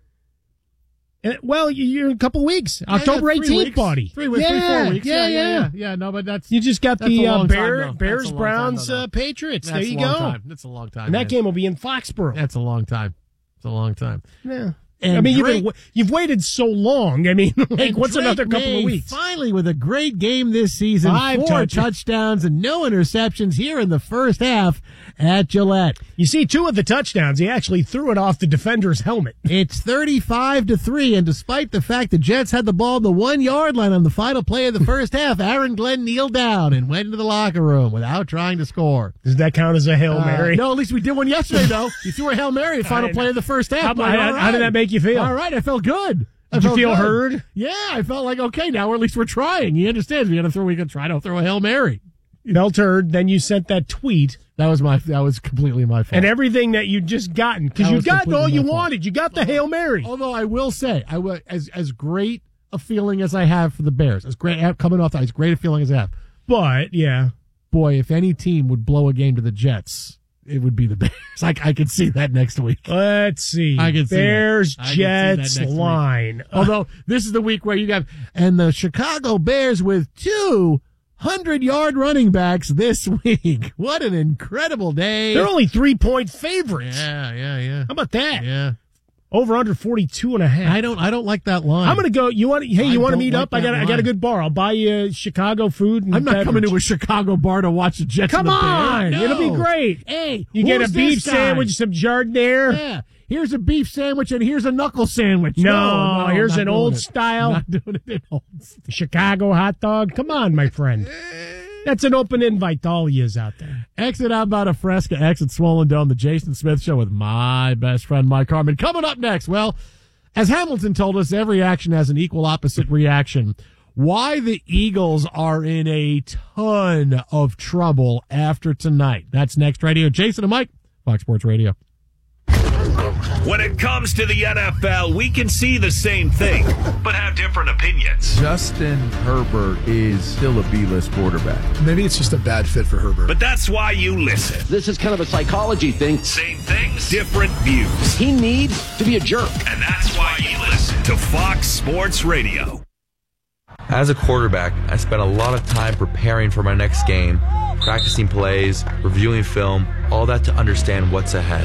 Uh, well, you- you're in a couple weeks. Yeah, October yeah, three eighteenth, weeks. buddy. Three weeks, yeah, three, four weeks. Yeah, Yeah, yeah, yeah. yeah. Yeah, no, but that's You just got that's the a uh, long Bear, time, though. Bears That's a long Browns time, though. uh, Patriots. That's there you a long go. time. That's a long time. And that man. game will be in Foxborough. That's a long time. It's a long time. Yeah. And I mean, Drake- you've been, you've waited so long. I mean, like, And what's Drake another couple May of weeks? Finally, with a great game this season, Five four touchdowns. touchdowns and no interceptions here in the first half at Gillette. You see, two of the touchdowns, he actually threw it off the defender's helmet. It's thirty-five to three, and despite the fact the Jets had the ball on the one yard line on the final play of the first half, Aaron Glenn kneeled down and went into the locker room without trying to score. Does that count as a Hail Uh, Mary? no, at least we did one yesterday, though. You threw a Hail Mary at final I- play of the first half. How, I'm like, how- all how did right. that make you feel? All right, I felt good. I Did you felt feel good. heard? Yeah, I felt like, okay, now at least we're trying. He understands we got to throw, we can try to throw a Hail Mary. Felt heard, then you sent that tweet. That was my, that was completely my fault. And everything that you just gotten, because That you was got completely all you my fault. wanted. You got the Hail Mary. Although I will say, I will, as as great a feeling as I have for the Bears, as great coming off that, as great a feeling as I have. But yeah, boy, if any team would blow a game to the Jets, it would be the Bears. I, I could see that next week. Let's see. I can see Bears that. I can see that Jets next week. line. Although this is the week where you got and the Chicago Bears with two hundred yard running backs this week. What an incredible day! They're only three point favorites. Yeah, yeah, yeah. How about that? Yeah. Over under forty-two and a half. I don't. I don't like that line. I'm gonna go. You want? Hey, I you want to don't meet like up? I that got. I got a line. good bar. I'll buy you Chicago food. And I'm not coming beverage. to a Chicago bar to watch the Jets. Come and the on, Bears. it'll be No. great. Hey, You get a who's beef this guy? sandwich, some Jardiniere. Yeah. Here's a beef sandwich and here's a knuckle sandwich. No, no, here's not an doing old it. style Not doing it in old style. Chicago hot dog. Come on, my friend. That's an open invite to all of yous out there. Exit out about a Fresca, exit Swollen Dome, the Jason Smith Show with my best friend Mike Harmon. Coming up next, well, as Hamilton told us, every action has an equal opposite reaction. Why the Eagles are in a ton of trouble after tonight. That's next radio. Jason and Mike, Fox Sports Radio. When it comes to the N F L, we can see the same thing, but have different opinions. Justin Herbert is still a B-list quarterback. Maybe it's just a bad fit for Herbert. But that's why you listen. This is kind of a psychology thing. Same things, different views. He needs to be a jerk. And that's why you listen to Fox Sports Radio. As a quarterback, I spent a lot of time preparing for my next game, practicing plays, reviewing film, all that to understand what's ahead.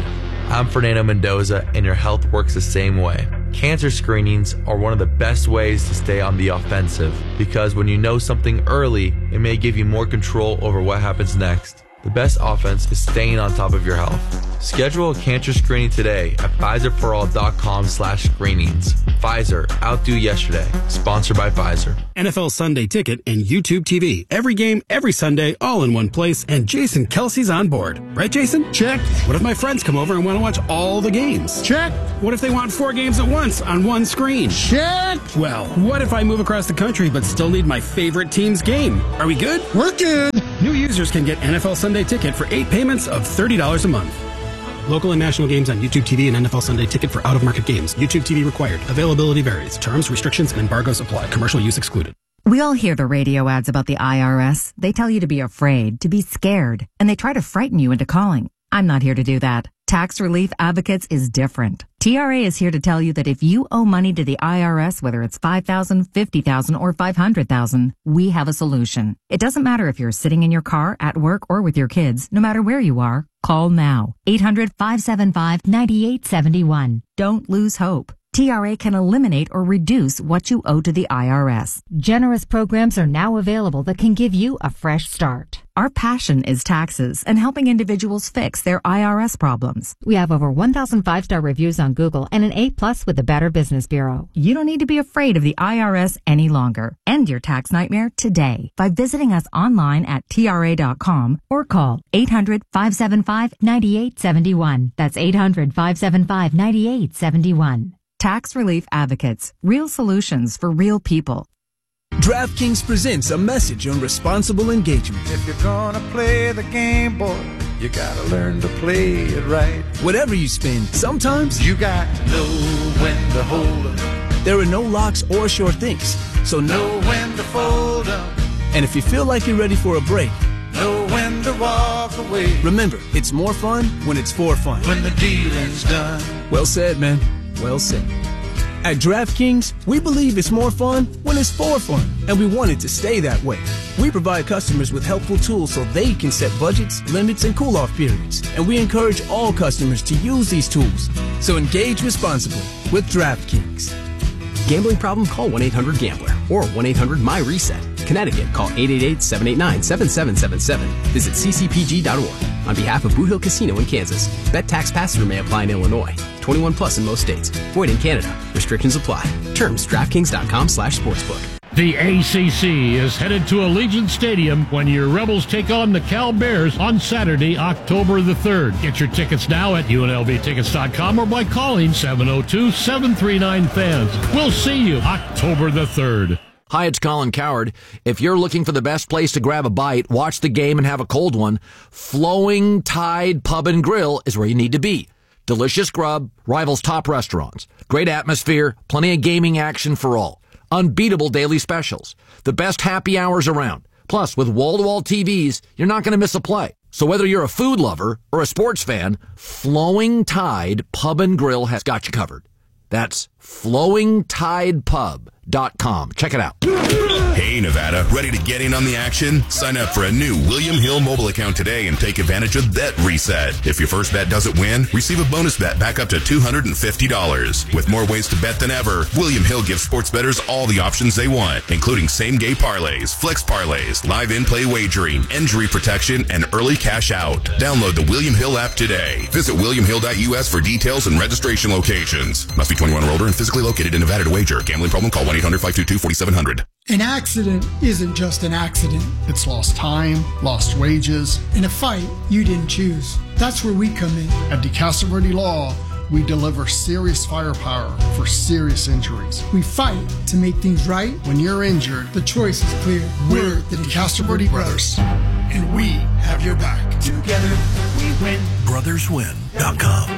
I'm Fernando Mendoza, and your health works the same way. Cancer screenings are one of the best ways to stay on the offensive because when you know something early, it may give you more control over what happens next. The best offense is staying on top of your health. Schedule a cancer screening today at Pfizer For All dot com slash screenings. Pfizer, outdo yesterday. Sponsored by Pfizer. N F L Sunday Ticket and YouTube T V. Every game, every Sunday, all in one place. And Jason Kelsey's on board. Right, Jason? Check. What if my friends come over and want to watch all the games? Check. What if they want four games at once on one screen? Check. Well, what if I move across the country but still need my favorite team's game? Are we good? We're good. New users can get N F L Sunday Ticket for eight payments of thirty dollars a month. Local and national games on YouTube T V and N F L Sunday Ticket for out-of-market games. YouTube T V required. Availability varies. Terms, restrictions, and embargoes apply. Commercial use excluded. We all hear the radio ads about the I R S. They tell you to be afraid, to be scared, and they try to frighten you into calling. I'm not here to do that. Tax Relief Advocates is different. T R A is here to tell you that if you owe money to the I R S, whether it's five thousand dollars, fifty thousand dollars, or five hundred thousand dollars, we have a solution. It doesn't matter if you're sitting in your car, at work, or with your kids. No matter where you are, call now. eight hundred, five seven five, nine eight seven one. Don't lose hope. T R A can eliminate or reduce what you owe to the I R S. Generous programs are now available that can give you a fresh start. Our passion is taxes and helping individuals fix their I R S problems. We have over one thousand five-star reviews on Google and an A plus with the Better Business Bureau. You don't need to be afraid of the I R S any longer. End your tax nightmare today by visiting us online at T R A dot com or call eight hundred, five seven five, nine eight seven one. That's eight hundred, five seven five, nine eight seven one. Tax Relief Advocates. Real solutions for real people. DraftKings presents a message on responsible engagement. If you're gonna play the game, boy, you gotta learn to play it right. Whatever you spend, sometimes you got to know when to hold 'em. There are no locks or sure things, so know when to fold 'em. And if you feel like you're ready for a break, know when to walk away. Remember, it's more fun when it's for fun. When the dealing's done. Well said, man. Well said. At DraftKings, we believe it's more fun when it's for fun, and we want it to stay that way. We provide customers with helpful tools so they can set budgets, limits, and cool-off periods, and we encourage all customers to use these tools. So engage responsibly with DraftKings. Gambling problem? Call one eight hundred gambler or one eight hundred my reset. Connecticut, call eight eight eight, seven eight nine, seven seven seven seven. Visit c c p g dot org. On behalf of Boot Hill Casino in Kansas, bet tax pass-through may apply in Illinois. twenty-one plus in most states. Void in Canada. Restrictions apply. Terms, DraftKings dot com slash sportsbook. The A C C is headed to Allegiant Stadium when your Rebels take on the Cal Bears on Saturday, October the third. Get your tickets now at U N L V tickets dot com or by calling seven oh two, seven three nine, fans. We'll see you October the third. Hi, it's Colin Cowherd. If you're looking for the best place to grab a bite, watch the game, and have a cold one, Flowing Tide Pub and Grill is where you need to be. Delicious grub, rivals top restaurants, great atmosphere, plenty of gaming action for all. Unbeatable daily specials, the best happy hours around. Plus, with wall-to-wall T Vs, you're not going to miss a play. So whether you're a food lover or a sports fan, Flowing Tide Pub and Grill has got you covered. That's flowing tide pub dot com. Check it out. Hey, Nevada, ready to get in on the action? Sign up for a new William Hill mobile account today and take advantage of Bet Reset. If your first bet doesn't win, receive a bonus bet back up to two hundred fifty dollars. With more ways to bet than ever, William Hill gives sports bettors all the options they want, including same-game parlays, flex parlays, live in-play wagering, injury protection, and early cash out. Download the William Hill app today. Visit william hill dot u s for details and registration locations. Must be twenty-one or older and physically located in Nevada to wager. Gambling problem? Call one eight hundred, five two two, four seven zero zero. An accident isn't just an accident. It's lost time, lost wages, and a fight you didn't choose. That's where we come in. At DeCastroverde Law, we deliver serious firepower for serious injuries. We fight to make things right. When you're injured, the choice is clear. We're the DeCastroverde Brothers, and we have your back. Together, we win. brothers win dot com.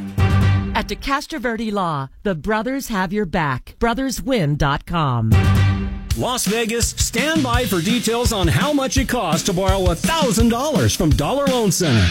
At DeCastroverde Law, the brothers have your back. brothers win dot com. Las Vegas, stand by for details on how much it costs to borrow one thousand dollars from Dollar Loan Center.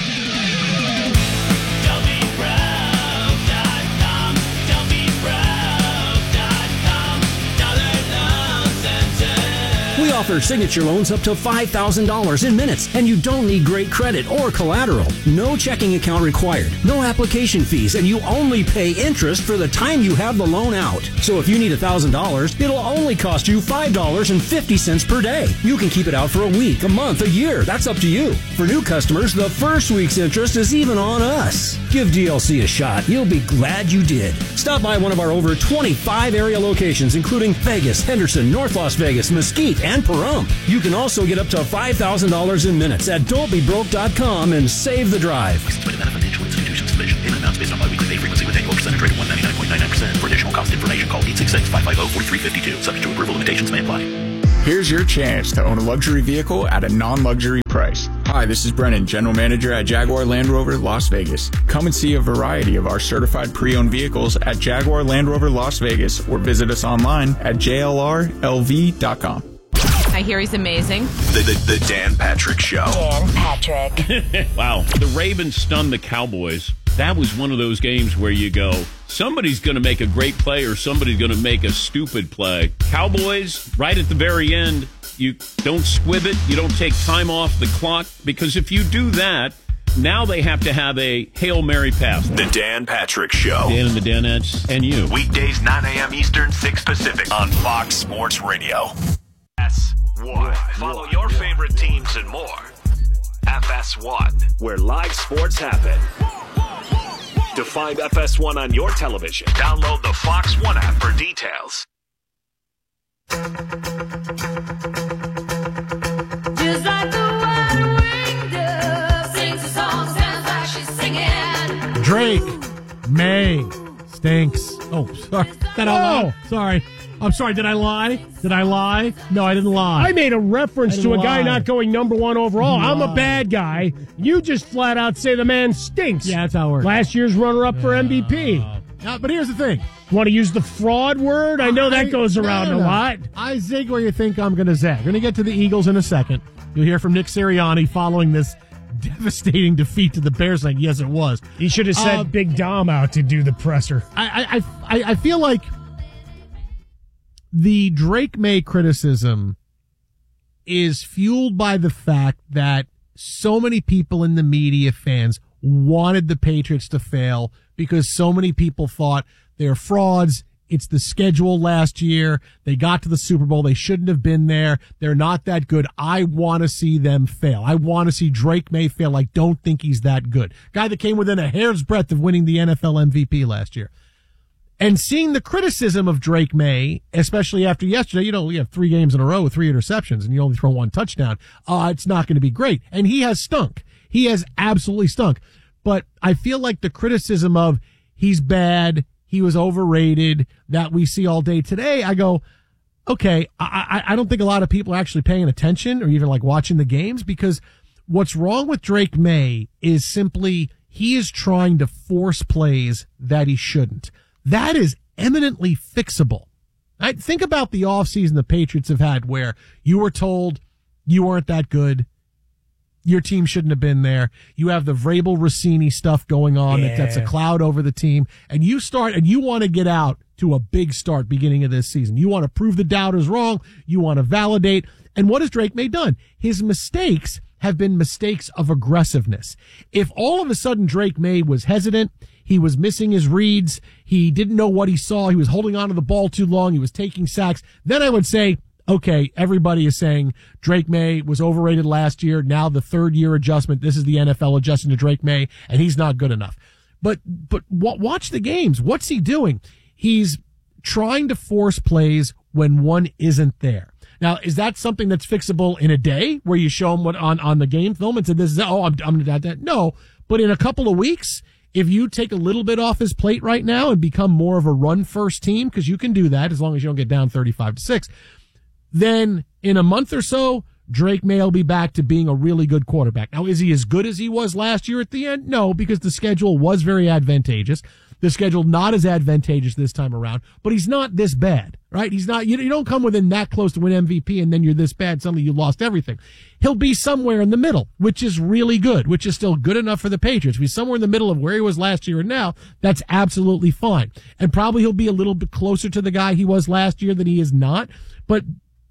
We We offer signature loans up to five thousand dollars in minutes, and you don't need great credit or collateral. No checking account required, no application fees, and you only pay interest for the time you have the loan out. So if you need one thousand dollars, it'll only cost you five dollars and fifty cents per day. You can keep it out for a week, a month, a year. That's up to you. For new customers, the first week's interest is even on us. Give D L C a shot. You'll be glad you did. Stop by one of our over twenty-five area locations, including Vegas, Henderson, North Las Vegas, Mesquite, and Pahrump. You can also get up to five thousand dollars in minutes at don't be broke dot com and save the drive. Licensed by the Nevada Financial Institutions Division. Payment amounts based on biweekly pay frequency with annual percentage rate of one hundred ninety-nine point nine nine percent. For additional cost information, call eight six six, five five zero, four three five two. Subject to approval, limitations may apply. Here's your chance to own a luxury vehicle at a non-luxury price. Hi, this is Brennan, General Manager at Jaguar Land Rover Las Vegas. Come and see a variety of our certified pre-owned vehicles at Jaguar Land Rover Las Vegas or visit us online at j l r l v dot com. I hear he's amazing. The, the, the Dan Patrick Show. Dan Patrick. Wow. The Ravens stunned the Cowboys. That was one of those games where you go, somebody's going to make a great play or somebody's going to make a stupid play. Cowboys, right at the very end, you don't squib it. You don't take time off the clock, because if you do that, now they have to have a Hail Mary pass. The Dan Patrick Show. Dan and the Danettes and you. Weekdays, nine a.m. Eastern, six Pacific on Fox Sports Radio. F S one. Follow your favorite teams and more. F S one, where live sports happen. To find F S one on your television, download the Fox One app for details. Just like the one-winged dove sings a song, sounds like she's singing. Drake May stinks. Oh, sorry. That I lied? Sorry. I'm sorry. Did I lie? Did I lie? No, I didn't lie. I made a reference to a guy lie. not going number one overall. No. I'm a bad guy. You just flat out say the man stinks. Yeah, that's how it works. Last year's runner-up for M V P. Uh, but here's the thing. Want to use the fraud word? I know that goes around no, no, no. a lot. I zig where you think I'm going to zag. We're going to get to the Eagles in a second. You'll hear from Nick Sirianni following this devastating defeat to the Bears. Like, yes, it was. He should have sent uh, Big Dom out to do the presser. I, I, I, I feel like the Drake May criticism is fueled by the fact that so many people in the media, fans, wanted the Patriots to fail because so many people thought they're frauds. It's the schedule last year. They got to the Super Bowl. They shouldn't have been there. They're not that good. I want to see them fail. I want to see Drake May fail. I don't think he's that good. Guy that came within a hair's breadth of winning the N F L M V P last year. And seeing the criticism of Drake May, especially after yesterday, you know, you have three games in a row with three interceptions and you only throw one touchdown. Uh, it's not going to be great. And he has stunk. He has absolutely stunk. But I feel like the criticism of he's bad, he was overrated, that we see all day today, I go, okay, I, I, I don't think a lot of people are actually paying attention or even like watching the games, because what's wrong with Drake May is simply he is trying to force plays that he shouldn't. That is eminently fixable. I think about the offseason the Patriots have had where you were told you weren't that good. Your team shouldn't have been there. You have the Vrabel Rossini stuff going on. Yeah. That's a cloud over the team. And you start, and you want to get out to a big start beginning of this season. You want to prove the doubters wrong. You want to validate. And what has Drake May done? His mistakes have been mistakes of aggressiveness. If all of a sudden Drake May was hesitant, he was missing his reads, he didn't know what he saw, he was holding on to the ball too long, he was taking sacks, then I would say, okay, everybody is saying Drake May was overrated last year. Now the third year adjustment, this is the N F L adjusting to Drake May, and he's not good enough. But, but watch the games. What's he doing? He's trying to force plays when one isn't there. Now, is that something that's fixable in a day where you show him what on, on the game film and say, this is, oh, I'm, I'm that, that. No, but in a couple of weeks, if you take a little bit off his plate right now and become more of a run first team, because you can do that as long as you don't get down thirty-five to six, then in a month or so, Drake May will be back to being a really good quarterback. Now, is he as good as he was last year at the end? No, because the schedule was very advantageous. The schedule not as advantageous this time around, but he's not this bad, right? He's not, you, you don't come within that close to win M V P and then you're this bad, suddenly you lost everything. He'll be somewhere in the middle, which is really good, which is still good enough for the Patriots. If he's somewhere in the middle of where he was last year and now, that's absolutely fine. And probably he'll be a little bit closer to the guy he was last year than he is not, but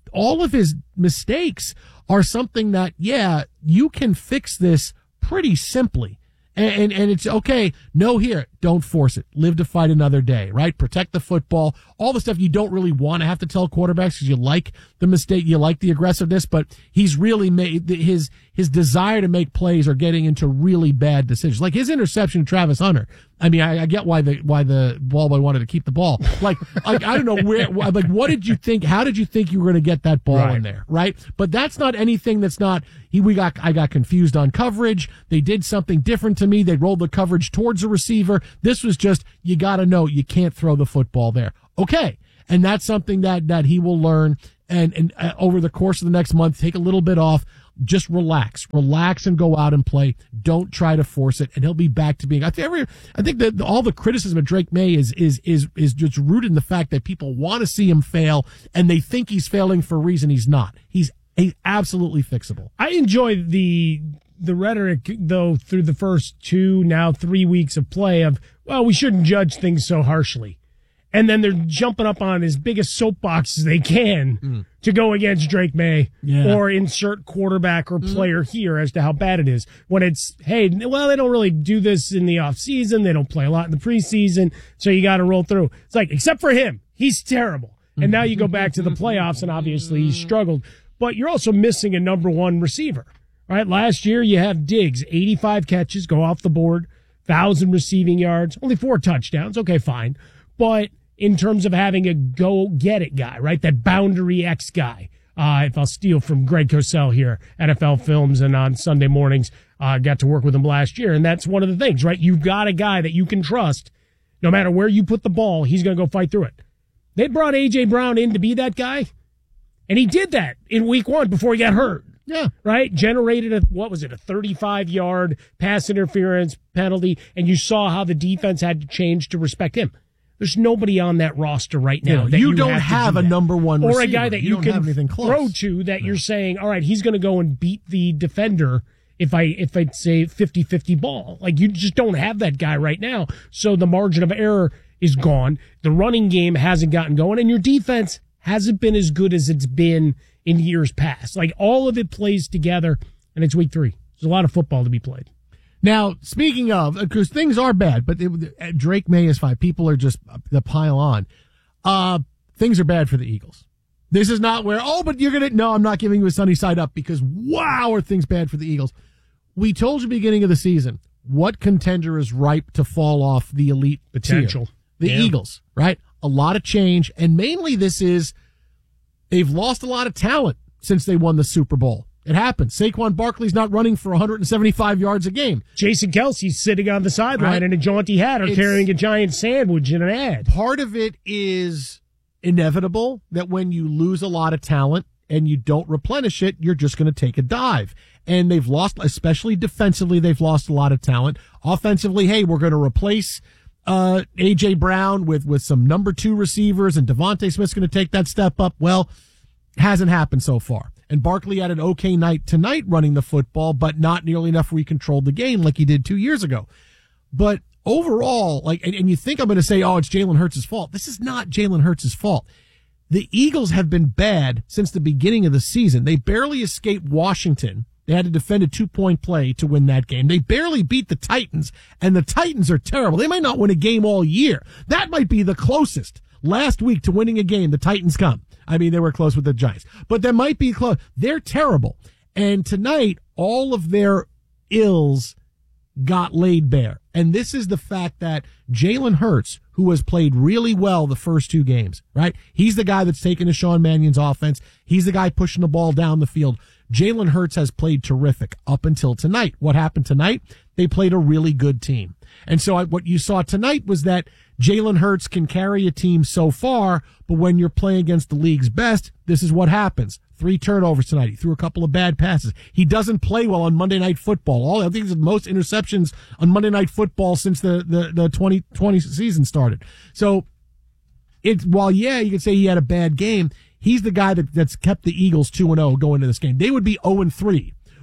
all of his mistakes are something that, yeah, you can fix this pretty simply. And, and, and it's okay. No, here, don't force it. Live to fight another day, right? Protect the football. All the stuff you don't really want to have to tell quarterbacks because you like the mistake, you like the aggressiveness, but he's really made his, his desire to make plays are getting into really bad decisions. Like his interception to Travis Hunter. I mean, I, I get why the, why the ball boy wanted to keep the ball. Like, like, I don't know where, like, what did you think? How did you think you were going to get that ball Right. in there? Right. But that's not anything that's not, he, we got, I got confused on coverage. They did something different to me. They rolled the coverage towards the receiver. This was just, you got to know you can't throw the football there. Okay. And that's something that, that he will learn. And, and uh, over the course of the next month, take a little bit off. Just relax, relax and go out and play. Don't try to force it. And he'll be back to being, I think every, I think that all the criticism of Drake May is, is, is, is just rooted in the fact that people want to see him fail and they think he's failing for a reason he's not. He's, he's absolutely fixable. I enjoy the the rhetoric, though, through the first two, now three weeks of play of, well, we shouldn't judge things so harshly. And then they're jumping up on as big a soapbox as they can mm. to go against Drake May Yeah. or insert quarterback or player mm. here as to how bad it is. When it's, hey, well, they don't really do this in the off season. They don't play a lot in the preseason. So you got to roll through. It's like, except for him, he's terrible. Mm. And now you go back to the playoffs and obviously he's struggled, but you're also missing a number one receiver, right? Last year you have Diggs, eighty-five catches, go off the board, thousand receiving yards, only four touchdowns. Okay, fine. But in terms of having a go-get-it guy, right? That boundary X guy. Uh, if I'll steal from Greg Cosell here, N F L Films, and on Sunday mornings, uh, got to work with him last year. And that's one of the things, right? You've got a guy that you can trust. No matter where you put the ball, he's going to go fight through it. They brought A J. Brown in to be that guy. And he did that in week one before he got hurt. Yeah. Right? Generated a, what was it, a thirty-five yard pass interference penalty. And you saw how the defense had to change to respect him. There's nobody on that roster right now. Yeah, that you, you don't have, have do a that. number one or receiver. a guy that you, you, don't have anything can close. throw to that you're saying, all right, he's going to go and beat the defender if I if I say fifty-fifty ball. Like, you just don't have that guy right now. So the margin of error is gone. The running game hasn't gotten going, and your defense hasn't been as good as it's been in years past. Like, all of it plays together, and it's week three. There's a lot of football to be played. Now, speaking of, because things are bad, but it, Drake May is fine. People are just the pile on. Uh, things are bad for the Eagles. This is not where, oh, but you're going to, no, I'm not giving you a sunny side up because wow, are things bad for the Eagles. We told you beginning of the season, what contender is ripe to fall off the elite Potential. tier? The Yeah. Eagles, right? A lot of change. And mainly this is, they've lost a lot of talent since they won the Super Bowl. It happens. Saquon Barkley's not running for one hundred seventy-five yards a game. Jason Kelsey's sitting on the sideline Right. in a jaunty hat or It's- carrying a giant sandwich in an ad. Part of it is inevitable that when you lose a lot of talent and you don't replenish it, you're just going to take a dive. And they've lost, especially defensively, they've lost a lot of talent. Offensively, hey, we're going to replace uh A J. Brown with, with some number two receivers, and Devontae Smith's going to take that step up. Well, hasn't happened so far. And Barkley had an okay night tonight running the football, but not nearly enough where he controlled the game like he did two years ago. But overall, like, and, and you think I'm going to say, oh, it's Jalen Hurts' fault. This is not Jalen Hurts' fault. The Eagles have been bad since the beginning of the season. They barely escaped Washington. They had to defend a two-point play to win that game. They barely beat the Titans, and the Titans are terrible. They might not win a game all year. That might be the closest last week to winning a game the Titans come. I mean, they were close with the Giants, but that might be close. They're terrible. And tonight, all of their ills got laid bare. And this is the fact that Jalen Hurts, who has played really well the first two games, right? He's the guy that's taken to Sean Mannion's offense. He's the guy pushing the ball down the field. Jalen Hurts has played terrific up until tonight. What happened tonight? They played a really good team. And so I, what you saw tonight was that Jalen Hurts can carry a team so far, but when you're playing against the league's best, this is what happens. Three turnovers tonight. He threw a couple of bad passes. He doesn't play well on Monday Night Football. All I think is the most interceptions on Monday Night Football since the, the, the twenty twenty season started. So it's, while yeah, you could say he had a bad game, he's the guy that, that's kept the Eagles two and oh going into this game. They would be oh and three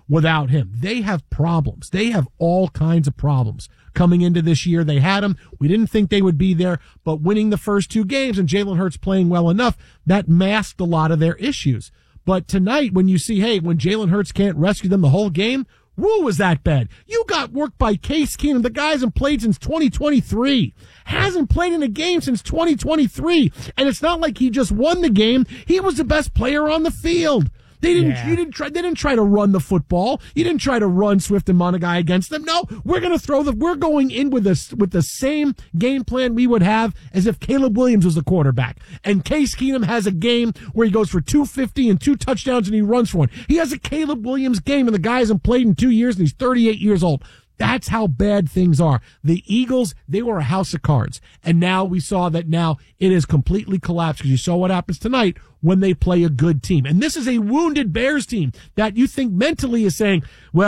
without him. They have problems. They have all kinds of problems coming into this year. They had them. We didn't think they would be there, but winning the first two games and Jalen Hurts playing well enough, that masked a lot of their issues. But tonight, when you see, hey, when Jalen Hurts can't rescue them the whole game, woo, was that bad. You got worked by Case Keenum. The guy hasn't played since twenty twenty-three. Hasn't played in a game since twenty twenty-three. And it's not like he just won the game. He was the best player on the field. They didn't, Yeah. you didn't try, they didn't try to run the football. You didn't try to run Swift and Monagai against them. No, we're going to throw the, we're going in with this, with the same game plan we would have as if Caleb Williams was the quarterback. And Case Keenum has a game where he goes for two fifty and two touchdowns and he runs for one. He has a Caleb Williams game and the guy hasn't played in two years and he's thirty-eight years old. That's how bad things are. The Eagles, they were a house of cards. And now we saw that now it has completely collapsed because you saw what happens tonight when they play a good team. And this is a wounded Bears team that you think mentally is saying, well,